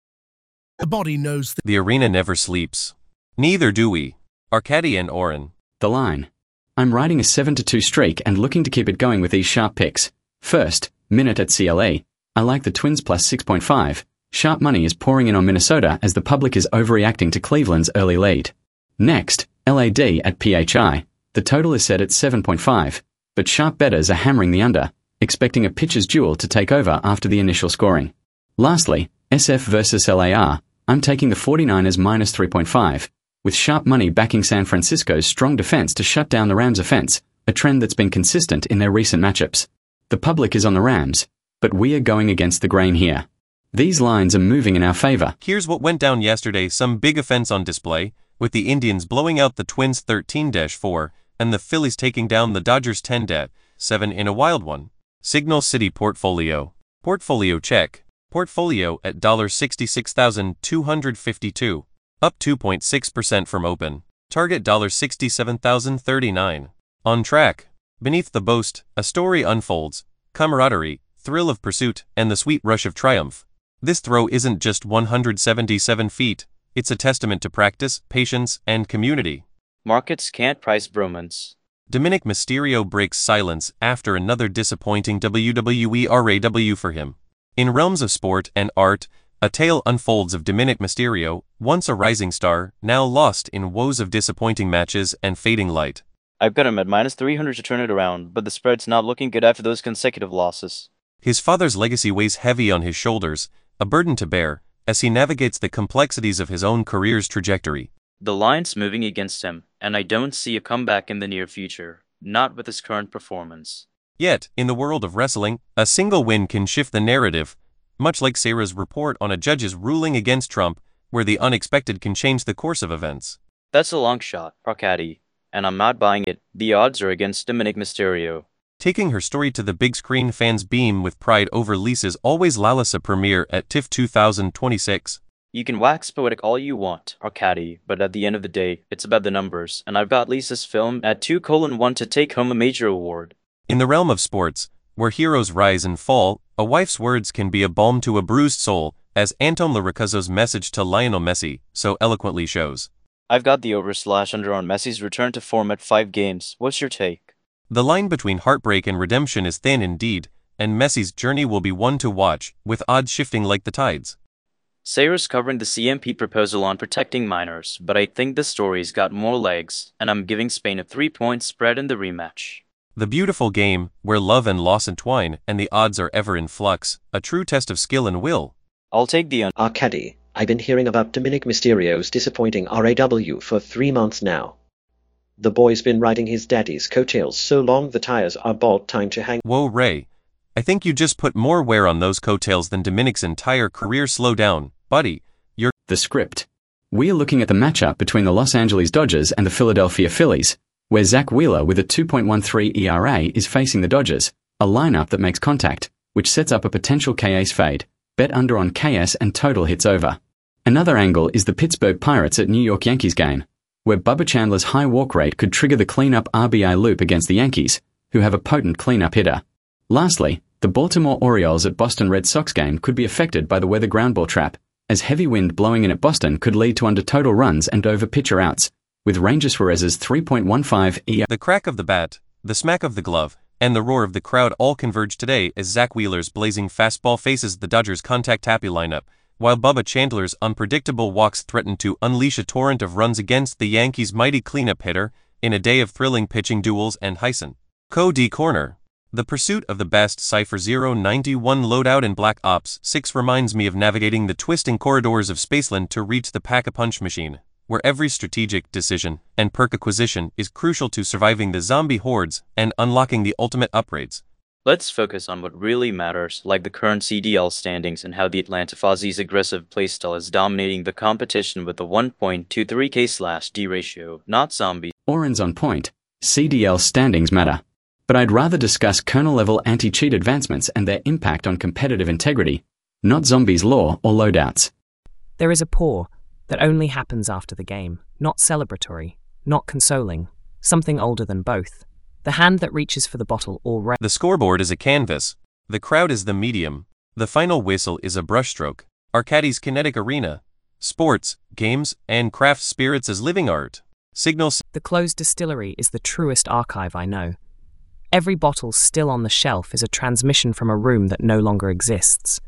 [SPEAKER 5] The body knows
[SPEAKER 1] The arena never sleeps. Neither do we. Arcadi and Oren.
[SPEAKER 2] The line. I'm riding a 7-2 streak and looking to keep it going with these sharp picks. First, Minute at CLA. I like the Twins plus 6.5. Sharp money is pouring in on Minnesota as the public is overreacting to Cleveland's early lead. Next, LAD at PHI. The total is set at 7.5, but sharp bettors are hammering the under, expecting a pitcher's duel to take over after the initial scoring. Lastly, SF versus LAR. I'm taking the 49ers minus 3.5, with sharp money backing San Francisco's strong defense to shut down the Rams' offense, a trend that's been consistent in their recent matchups. The public is on the Rams, but we are going against the grain here. These lines are moving in our favor.
[SPEAKER 1] Here's what went down yesterday. Some big offense on display, with the Indians blowing out the Twins 13-4 and the Phillies taking down the Dodgers 10-7 in a wild one. Signal City Portfolio. Portfolio check. Portfolio at $66,252. Up 2.6% from open. Target $67,039. On track. Beneath the boast, a story unfolds. Camaraderie, thrill of pursuit, and the sweet rush of triumph. This throw isn't just 177 feet. It's a testament to practice, patience, and community.
[SPEAKER 3] Markets can't price bromance.
[SPEAKER 1] Dominic Mysterio breaks silence after another disappointing WWE RAW for him. In realms of sport and art, a tale unfolds of Dominic Mysterio, once a rising star, now lost in woes of disappointing matches and fading light.
[SPEAKER 3] I've got him at minus 300 to turn it around, but the spread's not looking good after those consecutive losses.
[SPEAKER 1] His father's legacy weighs heavy on his shoulders, a burden to bear, as he navigates the complexities of his own career's trajectory.
[SPEAKER 3] The line's moving against him, and I don't see a comeback in the near future, not with his current performance.
[SPEAKER 1] Yet, in the world of wrestling, a single win can shift the narrative. much like Sarah's report on a judge's ruling against Trump, where the unexpected can change the course of events.
[SPEAKER 3] That's a long shot, Arcady, and I'm not buying it. The odds are against Dominic Mysterio.
[SPEAKER 1] Taking her story to the big screen, fans beam with pride over Lisa's Always Lalisa premiere at TIFF 2026.
[SPEAKER 3] You can wax poetic all you want, Arcady, but at the end of the day, it's about the numbers, and I've got Lisa's film at 2:1 to take home a major award.
[SPEAKER 1] In the realm of sports, where heroes rise and fall, a wife's words can be a balm to a bruised soul, as Anton Lorecuzzo's message to Lionel Messi so eloquently shows.
[SPEAKER 3] I've got the over/under on Messi's return to form at 5 games. What's your take?
[SPEAKER 1] The line between heartbreak and redemption is thin indeed, and Messi's journey will be one to watch, with odds shifting like the tides.
[SPEAKER 3] Sarah's covering the CMP proposal on protecting minors, but I think the story's got more legs, and I'm giving Spain a 3-point spread in the rematch.
[SPEAKER 1] The beautiful game, where love and loss entwine and the odds are ever in flux, a true test of skill and will.
[SPEAKER 3] I'll take the
[SPEAKER 6] Arcady, I've been hearing about Dominic Mysterio's disappointing RAW for 3 months now. The boy's been riding his daddy's coattails so long the tires are bald. Time to hang.
[SPEAKER 1] Whoa, Ray. I think you just put more wear on those coattails than Dominic's entire career. Slow down, buddy. You're...
[SPEAKER 2] The script. We are looking at the matchup between the Los Angeles Dodgers and the Philadelphia Phillies, where Zach Wheeler with a 2.13 ERA is facing the Dodgers, a lineup that makes contact, which sets up a potential KS fade. Bet under on KS and total hits over. Another angle is the Pittsburgh Pirates at New York Yankees game, where Bubba Chandler's high walk rate could trigger the cleanup RBI loop against the Yankees, who have a potent cleanup hitter. Lastly, the Baltimore Orioles at Boston Red Sox game could be affected by the weather groundball trap, as heavy wind blowing in at Boston could lead to under total runs and over pitcher outs, with Ranger Suarez's 3.15 ERA.
[SPEAKER 1] The crack of the bat, the smack of the glove, and the roar of the crowd all converge today as Zach Wheeler's blazing fastball faces the Dodgers' contact-happy lineup, while Bubba Chandler's unpredictable walks threaten to unleash a torrent of runs against the Yankees' mighty cleanup hitter, in a day of thrilling pitching duels and Hyson. Co-D corner. The pursuit of the best Cypher 091 loadout in Black Ops 6 reminds me of navigating the twisting corridors of Spaceland to reach the Pack-a-Punch machine, where every strategic decision and perk acquisition is crucial to surviving the zombie hordes and unlocking the ultimate upgrades.
[SPEAKER 3] Let's focus on what really matters, like the current CDL standings and how the Atlanta Fozzie's aggressive playstyle is dominating the competition with a 1.23k/D ratio, not zombies.
[SPEAKER 2] Oren's on point. CDL standings matter. But I'd rather discuss kernel-level anti-cheat advancements and their impact on competitive integrity, not zombies' lore or loadouts.
[SPEAKER 4] There is a pour that only happens after the game, not celebratory, not consoling, something older than both. The hand that reaches for the bottle or
[SPEAKER 1] The scoreboard is a canvas. The crowd is the medium. The final whistle is a brushstroke. Arcady's kinetic arena. Sports, games, and craft spirits as living art. Signal.
[SPEAKER 4] The closed distillery is the truest archive I know. Every bottle still on the shelf is a transmission from a room that no longer exists.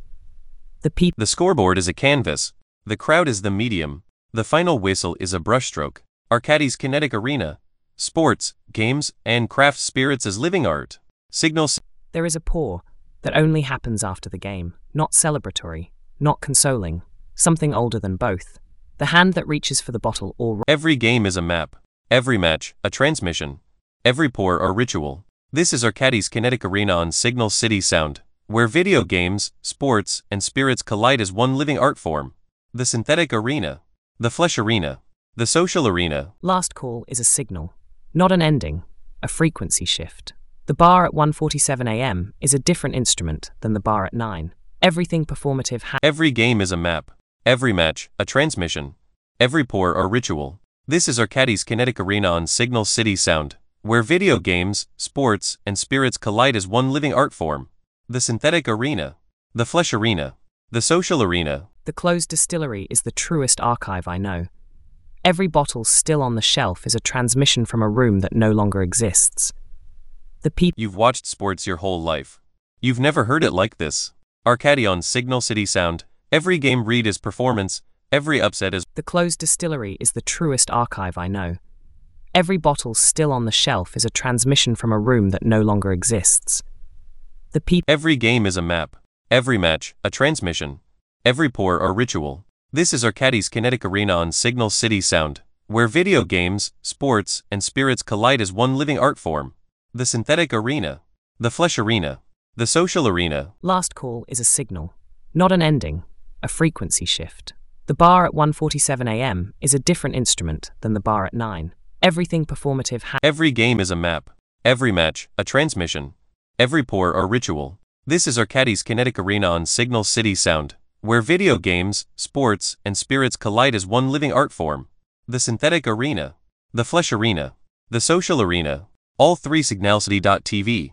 [SPEAKER 1] The scoreboard is a canvas. The crowd is the medium. The final whistle is a brushstroke. Arcady's kinetic arena. Sports, games, and craft spirits as living art. Signal.
[SPEAKER 4] There is a pour that only happens after the game, not celebratory, not consoling, something older than both. The hand that reaches for the bottle or
[SPEAKER 1] Every game is a map. Every match, a transmission. Every pour, a ritual. This is Arcady's kinetic arena on Signal City Sound, where video games, sports, and spirits collide as one living art form. The synthetic arena. The flesh arena. The social arena.
[SPEAKER 4] Last call is a signal, not an ending, a frequency shift. The bar at 1:47 a.m. is a different instrument than the bar at 9. Everything performative
[SPEAKER 1] Every game is a map. Every match, a transmission. Every pour, a ritual. This is Arcady's kinetic arena on Signal City Sound, where video games, sports, and spirits collide as one living art form. The synthetic arena. The flesh arena. The social arena.
[SPEAKER 4] The closed distillery is the truest archive I know. Every bottle still on the shelf is a transmission from a room that no longer exists.
[SPEAKER 1] You've watched sports your whole life. You've never heard it like this. Arcady on Signal City Sound. Every game read is performance. Every upset is...
[SPEAKER 4] The closed distillery is the truest archive I know. Every bottle still on the shelf is a transmission from a room that no longer exists.
[SPEAKER 1] Every game is a map. Every match, a transmission. Every pour, a ritual. This is Arcady's kinetic arena on Signal City Sound, where video games, sports, and spirits collide as one living art form. The synthetic arena. The flesh arena. The social arena.
[SPEAKER 4] Last call is a signal, Not an ending, a frequency shift. The bar at 1:47 a.m. is a different instrument than the bar at 9. Everything performative
[SPEAKER 1] Every game is a map. Every match, a transmission. Every pour a ritual. This is Arcadis Kinetic Arena on Signal City Sound, where video games, sports, and spirits collide as one living art form. The synthetic arena. The flesh arena. The social arena. All three signalcity.tv.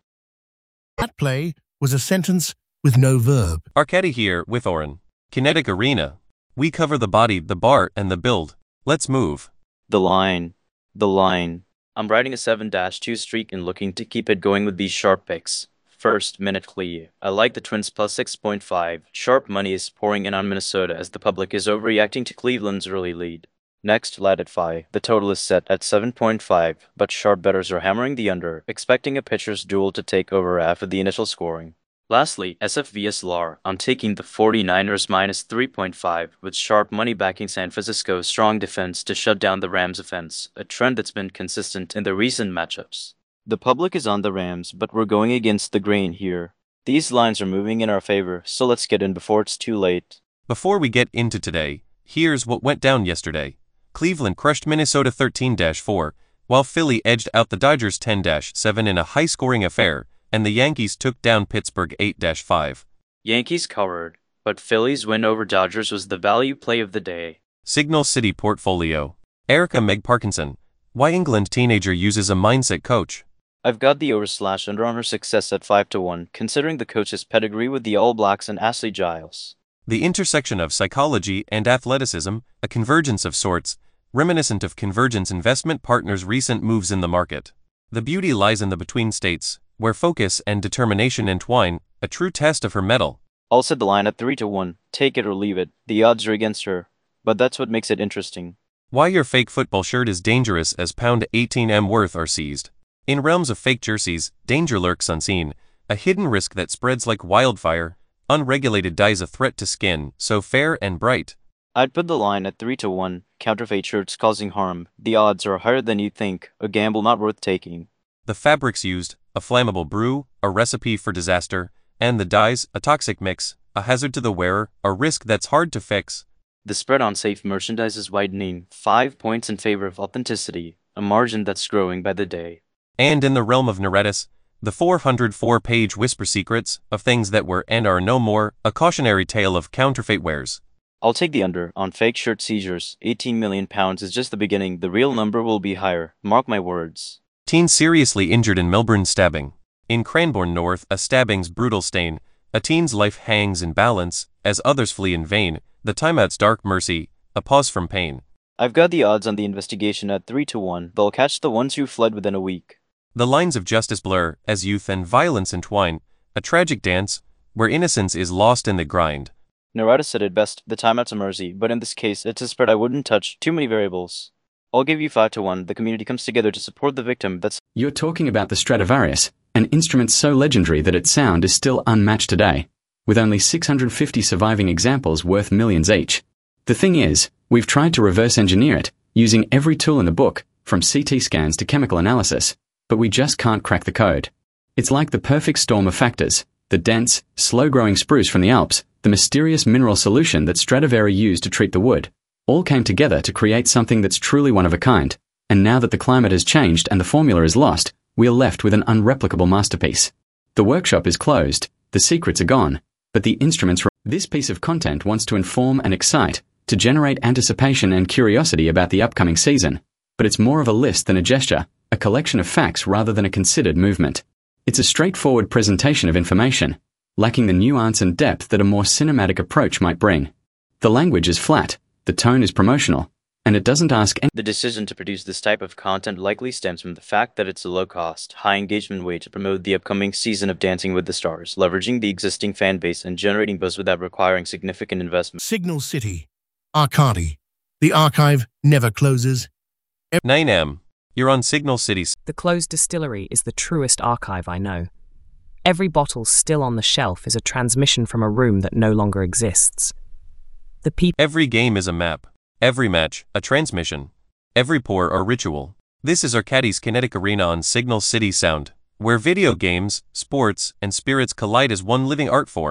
[SPEAKER 5] That play was a sentence with no verb.
[SPEAKER 1] Arcadi here with Oren. Kinetic arena. We cover the body, the bar, and the build. Let's move.
[SPEAKER 3] The line. The line. I'm riding a 7-2 streak and looking to keep it going with these sharp picks. First, Minute Clee. I like the Twins plus 6.5. Sharp money is pouring in on Minnesota as the public is overreacting to Cleveland's early lead. Next, Latify. The total is set at 7.5, but sharp bettors are hammering the under, expecting a pitcher's duel to take over after the initial scoring. Lastly, SFVS LAR. I'm taking the 49ers minus 3.5, with sharp money backing San Francisco's strong defense to shut down the Rams' offense, a trend that's been consistent in the recent matchups. The public is on the Rams, but we're going against the grain here. These lines are moving in our favor, so let's get in before it's too late.
[SPEAKER 1] Before we get into today, here's what went down yesterday. Cleveland crushed Minnesota 13-4, while Philly edged out the Dodgers 10-7 in a high-scoring affair, and the Yankees took down Pittsburgh 8-5.
[SPEAKER 3] Yankees covered, but Philly's win over Dodgers was the value play of the day.
[SPEAKER 1] Signal City Portfolio. Erica Meg Parkinson. Why England teenager uses a mindset coach.
[SPEAKER 3] I've got the over/under on her success at 5-1, considering the coach's pedigree with the All Blacks and Ashley Giles.
[SPEAKER 1] The intersection of psychology and athleticism, a convergence of sorts, reminiscent of Convergence Investment Partners' recent moves in the market. The beauty lies in the between states, where focus and determination entwine, a true test of her mettle.
[SPEAKER 3] I'll set the line at 3-1, take it or leave it, the odds are against her, but that's what makes it interesting.
[SPEAKER 1] Why your fake football shirt is dangerous as pound 18M worth are seized. In realms of fake jerseys, danger lurks unseen, a hidden risk that spreads like wildfire, unregulated dyes a threat to skin, so fair and bright.
[SPEAKER 3] I'd put the line at 3-1, counterfeit shirts causing harm, the odds are higher than you'd think, a gamble not worth taking.
[SPEAKER 1] The fabrics used, a flammable brew, a recipe for disaster, and the dyes, a toxic mix, a hazard to the wearer, a risk that's hard to fix.
[SPEAKER 3] The spread on safe merchandise is widening, 5 points in favor of authenticity, a margin that's growing by the day.
[SPEAKER 1] And in the realm of Neretis, the 404-page whisper secrets of things that were and are no more, a cautionary tale of counterfeit wares.
[SPEAKER 3] I'll take the under on fake shirt seizures. 18 million pounds is just the beginning, the real number will be higher, mark my words.
[SPEAKER 1] Teen seriously injured in Melbourne stabbing. In Cranbourne North, a stabbing's brutal stain. A teen's life hangs in balance, as others flee in vain. The timeout's dark mercy, a pause from pain.
[SPEAKER 3] I've got the odds on the investigation at 3-1. They'll catch the ones who fled within a week.
[SPEAKER 1] The lines of justice blur, as youth and violence entwine. A tragic dance, where innocence is lost in the grind.
[SPEAKER 3] Narada said it best, the timeout's a mercy, but in this case, it's a spread I wouldn't touch, too many variables. I'll give you 5-1, the community comes together to support the victim, that's...
[SPEAKER 2] You're talking about the Stradivarius, an instrument so legendary that its sound is still unmatched today, with only 650 surviving examples worth millions each. The thing is, we've tried to reverse engineer it, using every tool in the book, from CT scans to chemical analysis, but we just can't crack the code. It's like the perfect storm of factors, the dense, slow-growing spruce from the Alps, the mysterious mineral solution that Stradivari used to treat the wood, all came together to create something that's truly one of a kind, and now that the climate has changed and the formula is lost, we are left with an unreplicable masterpiece. The workshop is closed, the secrets are gone, but the instruments... This piece of content wants to inform and excite, to generate anticipation and curiosity about the upcoming season, but it's more of a list than a gesture, a collection of facts rather than a considered movement. It's a straightforward presentation of information, lacking the nuance and depth that a more cinematic approach might bring. The language is flat, the tone is promotional, and it doesn't ask any...
[SPEAKER 3] The decision to produce this type of content likely stems from the fact that it's a low-cost, high-engagement way to promote the upcoming season of Dancing with the Stars, leveraging the existing fan base and generating buzz without requiring significant investment.
[SPEAKER 5] Signal City. Arcadi. The archive never closes.
[SPEAKER 1] 9M. You're on Signal City.
[SPEAKER 4] The closed distillery is the truest archive I know. Every bottle still on the shelf is a transmission from a room that no longer exists. The people...
[SPEAKER 1] Every game is a map. Every match, a transmission. Every pour a ritual. This is Arcadis Kinetic Arena on Signal City Sound, where video games, sports, and spirits collide as one living art form.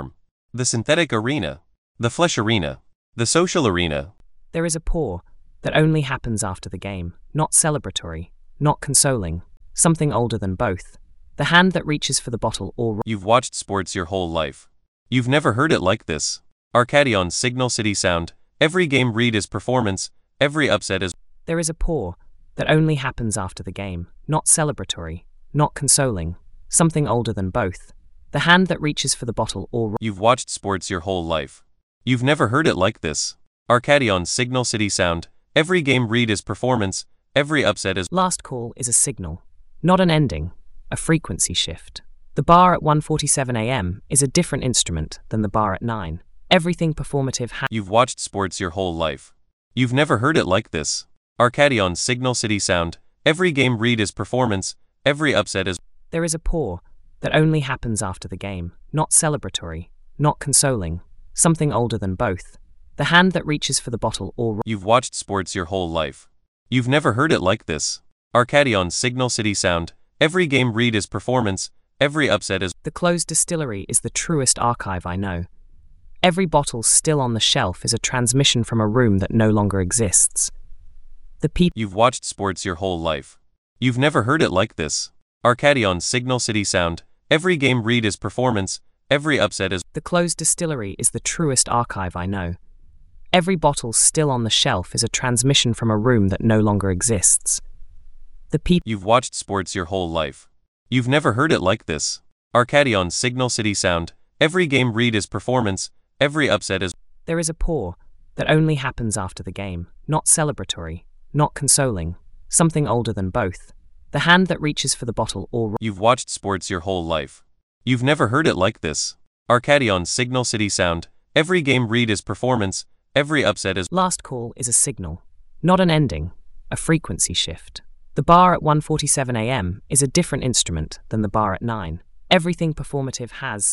[SPEAKER 1] the synthetic arena, the flesh arena, the social arena.
[SPEAKER 4] There is a pour that only happens after the game, not celebratory, not consoling, something older than both. The hand that reaches for the bottle or...
[SPEAKER 1] You've watched sports your whole life. You've never heard it like this. Arcadi on Signal City Sound. Every game read is performance, every upset is...
[SPEAKER 4] There is a pour that only happens after the game, not celebratory, not consoling, something older than both. The hand that reaches for the bottle or...
[SPEAKER 1] You've watched sports your whole life. You've never heard it like this. Arcadi on Signal City Sound. Every game read is performance, every upset is...
[SPEAKER 4] Last call is a signal, not an ending, a frequency shift. The bar at 1:47 a.m. is a different instrument than the bar at 9. Everything performative
[SPEAKER 1] You've watched sports your whole life. You've never heard it like this. Arcadi on Signal City Sound. Every game read is performance, every upset is...
[SPEAKER 4] There is a pour that only happens after the game, not celebratory, not consoling, something older than both. The hand that reaches for the bottle or...
[SPEAKER 1] You've watched sports your whole life. You've never heard it like this. Arcadi on Signal City Sound. Every game read is performance, every upset is...
[SPEAKER 4] The closed distillery is the truest archive I know. Every bottle still on the shelf is a transmission from a room that no longer exists. The people...
[SPEAKER 1] You've watched sports your whole life. You've never heard it like this. Arcadi on Signal City Sound. Every game read is performance, every upset is...
[SPEAKER 4] The closed distillery is the truest archive I know. Every bottle still on the shelf is a transmission from a room that no longer exists. The people...
[SPEAKER 1] You've watched sports your whole life. You've never heard it like this. Arcadi on Signal City Sound. Every game read is performance, every upset is...
[SPEAKER 4] There is a pour that only happens after the game, not celebratory, not consoling, something older than both. The hand that reaches for the bottle or...
[SPEAKER 1] You've watched sports your whole life. You've never heard it like this. Arcadi on Signal City Sound. Every game read is performance, every upset is...
[SPEAKER 4] Last call is a signal, not an ending, a frequency shift. The bar at 1:47 a.m. is a different instrument than the bar at 9. Everything performative has...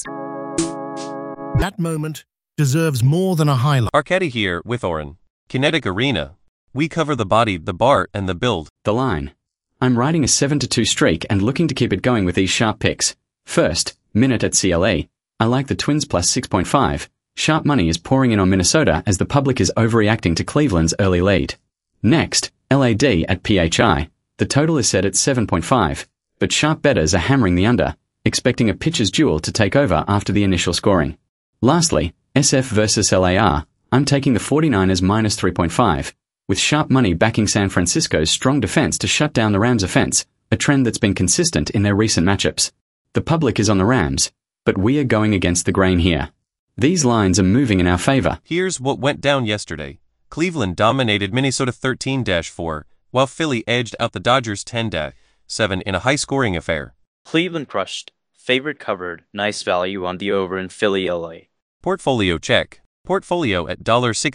[SPEAKER 5] That moment deserves more than a highlight.
[SPEAKER 1] Arcadi here with Oren. Kinetic Arena. We cover the body, the bar, and the build.
[SPEAKER 2] The line. I'm riding a 7-2 streak and looking to keep it going with these sharp picks. First, Minute at CLA. I like the Twins plus 6.5. Sharp money is pouring in on Minnesota as the public is overreacting to Cleveland's early lead. Next, LAD at PHI. The total is set at 7.5, but sharp bettors are hammering the under, expecting a pitcher's duel to take over after the initial scoring. Lastly, SF versus LAR. I'm taking the 49ers minus 3.5, with sharp money backing San Francisco's strong defense to shut down the Rams' offense, a trend that's been consistent in their recent matchups. The public is on the Rams, but we are going against the grain here. These lines are moving in our favor.
[SPEAKER 1] Here's what went down yesterday. Cleveland dominated Minnesota 13-4, while Philly edged out the Dodgers 10-7 in a high-scoring affair.
[SPEAKER 3] Cleveland crushed. Favorite covered. Nice value on the over in Philly, LA.
[SPEAKER 1] Portfolio check. Portfolio at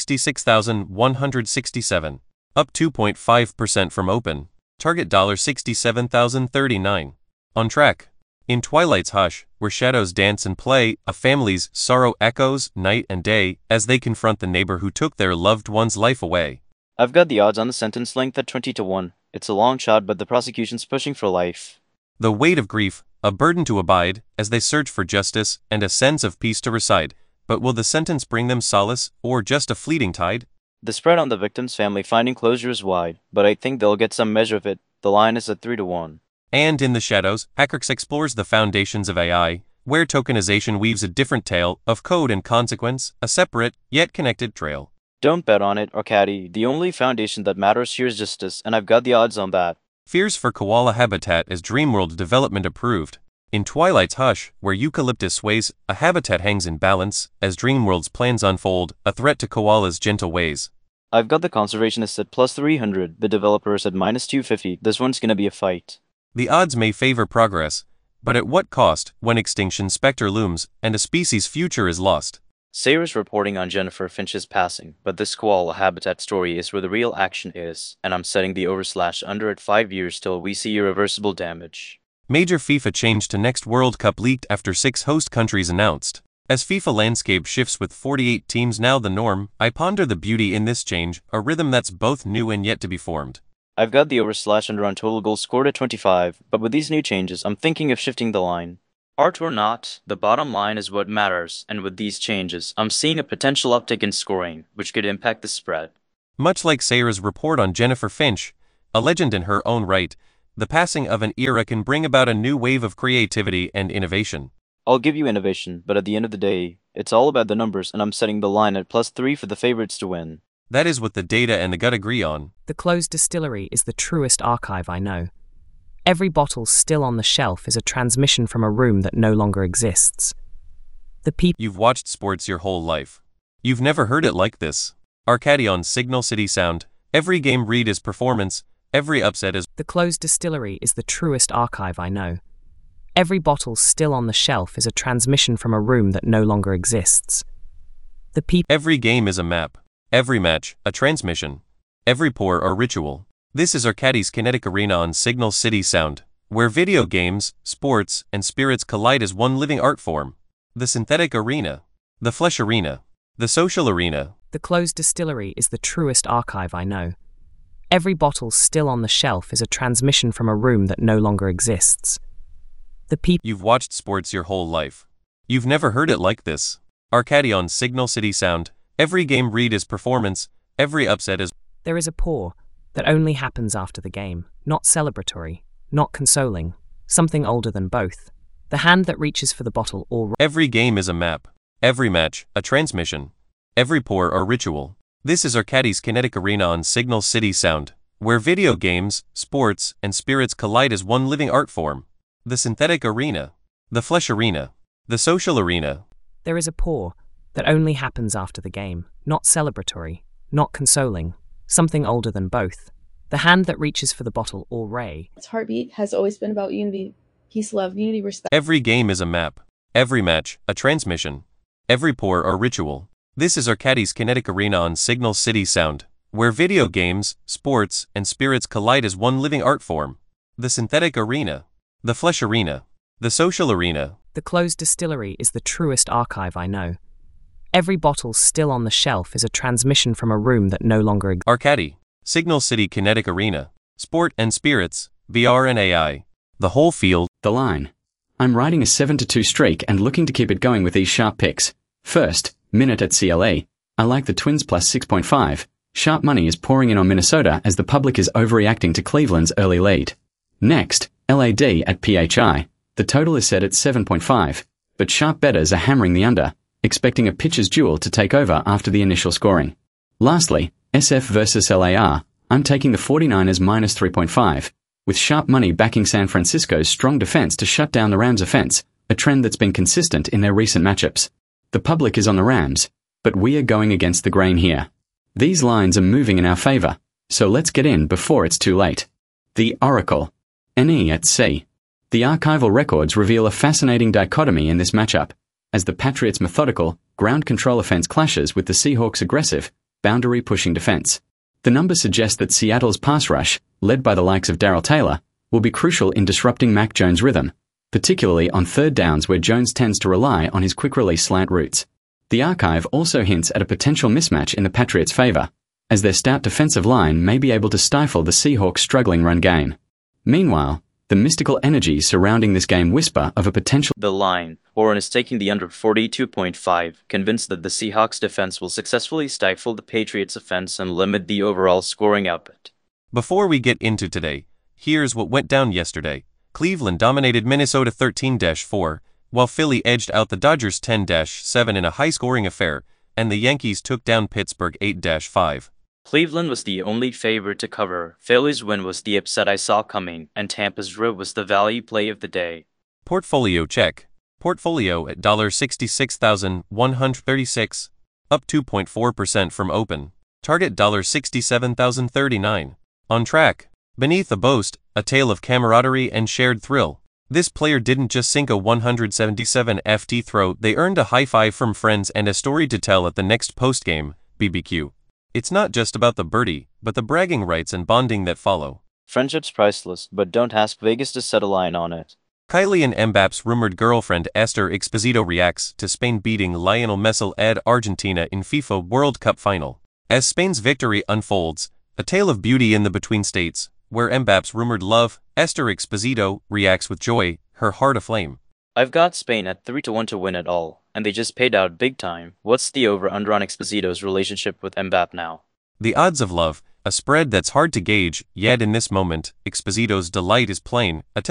[SPEAKER 1] $66,167, up 2.5% from open. Target $67,039. On track. In Twilight's hush, where shadows dance and play, a family's sorrow echoes night and day as they confront the neighbor who took their loved one's life away.
[SPEAKER 3] I've got the odds on the sentence length at 20-1. It's a long shot, but the prosecution's pushing for life.
[SPEAKER 1] The weight of grief, a burden to abide, as they search for justice and a sense of peace to reside. But will the sentence bring them solace, or just a fleeting tide?
[SPEAKER 3] The spread on the victim's family finding closure is wide, but I think they'll get some measure of it. The line is at 3-1.
[SPEAKER 1] And in the shadows, Hackerx explores the foundations of AI, where tokenization weaves a different tale of code and consequence, a separate, yet connected trail.
[SPEAKER 3] Don't bet on it, Arcadi. The only foundation that matters here is justice, and I've got the odds on that.
[SPEAKER 1] Fears for koala habitat as Dreamworld development approved. In Twilight's hush, where eucalyptus sways, a habitat hangs in balance, as Dreamworld's plans unfold, a threat to koala's gentle ways.
[SPEAKER 3] I've got the conservationists at plus 300, the developers at minus 250. This one's gonna be a fight.
[SPEAKER 1] The odds may favor progress, but at what cost when extinction specter looms and a species' future is lost?
[SPEAKER 3] Sayers reporting on Jennifer Finch's passing, but this koala habitat story is where the real action is, and I'm setting the over/under at 5 years till we see irreversible damage.
[SPEAKER 1] Major FIFA change to next World Cup leaked after 6 host countries announced. As FIFA landscape shifts with 48 teams now the norm, I ponder the beauty in this change, a rhythm that's both new and yet to be formed.
[SPEAKER 3] I've got the over/under on total goals scored at 25, but with these new changes, I'm thinking of shifting the line. Art or not, the bottom line is what matters, and with these changes, I'm seeing a potential uptick in scoring, which could impact the spread.
[SPEAKER 1] Much like Sarah's report on Jennifer Finch, a legend in her own right, the passing of an era can bring about a new wave of creativity and innovation.
[SPEAKER 3] I'll give you innovation, but at the end of the day, it's all about the numbers, and I'm setting the line at +3 for the favorites to win.
[SPEAKER 1] That is what the data and the gut agree on.
[SPEAKER 4] The closed distillery is the truest archive I know. Every bottle still on the shelf is a transmission from a room that no longer exists. The people
[SPEAKER 1] You've watched sports your whole life. You've never heard it like this. Arcadi on Signal City Sound. Every game read is performance, every upset is...
[SPEAKER 4] The closed distillery is the truest archive I know. Every bottle still on the shelf is a transmission from a room that no longer exists. The people
[SPEAKER 1] Every game is a map. Every match, a transmission. Every pour or ritual. This is Arcadi's Kinetic Arena on Signal City Sound, where video games, sports, and spirits collide as one living art form. The synthetic arena. The flesh arena. The social arena.
[SPEAKER 4] The closed distillery is the truest archive I know. Every bottle still on the shelf is a transmission from a room that no longer exists. The people
[SPEAKER 1] You've watched sports your whole life. You've never heard it like this. Arcadi on Signal City Sound. Every game read is performance, every upset is...
[SPEAKER 4] There is a pour that only happens after the game, not celebratory, not consoling, something older than both. The hand that reaches for the bottle or...
[SPEAKER 1] Every game is a map. Every match, a transmission. Every pour or ritual. This is Arcadi's Kinetic Arena on Signal City Sound, where video games, sports, and spirits collide as one living art form. The synthetic arena. The flesh arena. The social arena.
[SPEAKER 4] There is a pour that only happens after the game, not celebratory, not consoling, something older than both. The hand that reaches for the bottle or ray.
[SPEAKER 7] Its heartbeat has always been about unity, peace, love, unity, respect.
[SPEAKER 1] Every game is a map. Every match, a transmission. Every pour or ritual. This is Arcadi's Kinetic Arena on Signal City Sound, where video games, sports, and spirits collide as one living art form. The synthetic arena. The flesh arena. The social arena.
[SPEAKER 4] The closed distillery is the truest archive I know. Every bottle still on the shelf is a transmission from a room that no longer exists.
[SPEAKER 1] Arcadi. Signal City Kinetic Arena. Sport and spirits, VR and AI. The whole field.
[SPEAKER 2] The line. I'm riding a 7-2 streak and looking to keep it going with these sharp picks. First, Minute at CLA. I like the Twins plus 6.5. Sharp money is pouring in on Minnesota as the public is overreacting to Cleveland's early lead. Next, LAD at PHI. The total is set at 7.5, but sharp bettors are hammering the under, expecting a pitcher's duel to take over after the initial scoring. Lastly, SF versus LAR. I'm taking the 49ers minus 3.5, with sharp money backing San Francisco's strong defense to shut down the Rams' offense, a trend that's been consistent in their recent matchups. The public is on the Rams, but we are going against the grain here. These lines are moving in our favor, so let's get in before it's too late. The Oracle. NE at C. The archival records reveal a fascinating dichotomy in this matchup, as the Patriots' methodical, ground control offense clashes with the Seahawks' aggressive, boundary-pushing defense. The numbers suggest that Seattle's pass rush, led by the likes of Darrell Taylor, will be crucial in disrupting Mac Jones' rhythm, particularly on third downs where Jones tends to rely on his quick-release slant routes. The archive also hints at a potential mismatch in the Patriots' favor, as their stout defensive line may be able to stifle the Seahawks' struggling run game. Meanwhile, the mystical energy surrounding this game whisper of a potential...
[SPEAKER 3] The line, Warren is taking the under 42.5, convinced that the Seahawks defense will successfully stifle the Patriots offense and limit the overall scoring output.
[SPEAKER 1] Before we get into today, here's what went down yesterday. Cleveland dominated Minnesota 13-4, while Philly edged out the Dodgers 10-7 in a high-scoring affair, and the Yankees took down Pittsburgh 8-5.
[SPEAKER 3] Cleveland was the only favorite to cover, Philly's win was the upset I saw coming, and Tampa's draw was the value play of the day.
[SPEAKER 1] Portfolio check. Portfolio at $66,136, up 2.4% from open. Target $67,039. On track. Beneath a boast, a tale of camaraderie and shared thrill. This player didn't just sink a 177 FT throw, they earned a high five from friends and a story to tell at the next postgame, BBQ. It's not just about the birdie, but the bragging rights and bonding that follow.
[SPEAKER 3] Friendship's priceless, but don't ask Vegas to set a line on it.
[SPEAKER 1] Kylian Mbappe's rumored girlfriend Esther Exposito reacts to Spain beating Lionel Messi at Argentina in FIFA World Cup final. As Spain's victory unfolds, a tale of beauty in the between states, where Mbappe's rumored love, Esther Exposito, reacts with joy, her heart aflame.
[SPEAKER 3] I've got Spain at 3 to 1 to win it all, and they just paid out big time. What's the over-under on Exposito's relationship with Mbappe now?
[SPEAKER 1] The odds of love, a spread that's hard to gauge, yet in this moment, Exposito's delight is plain, a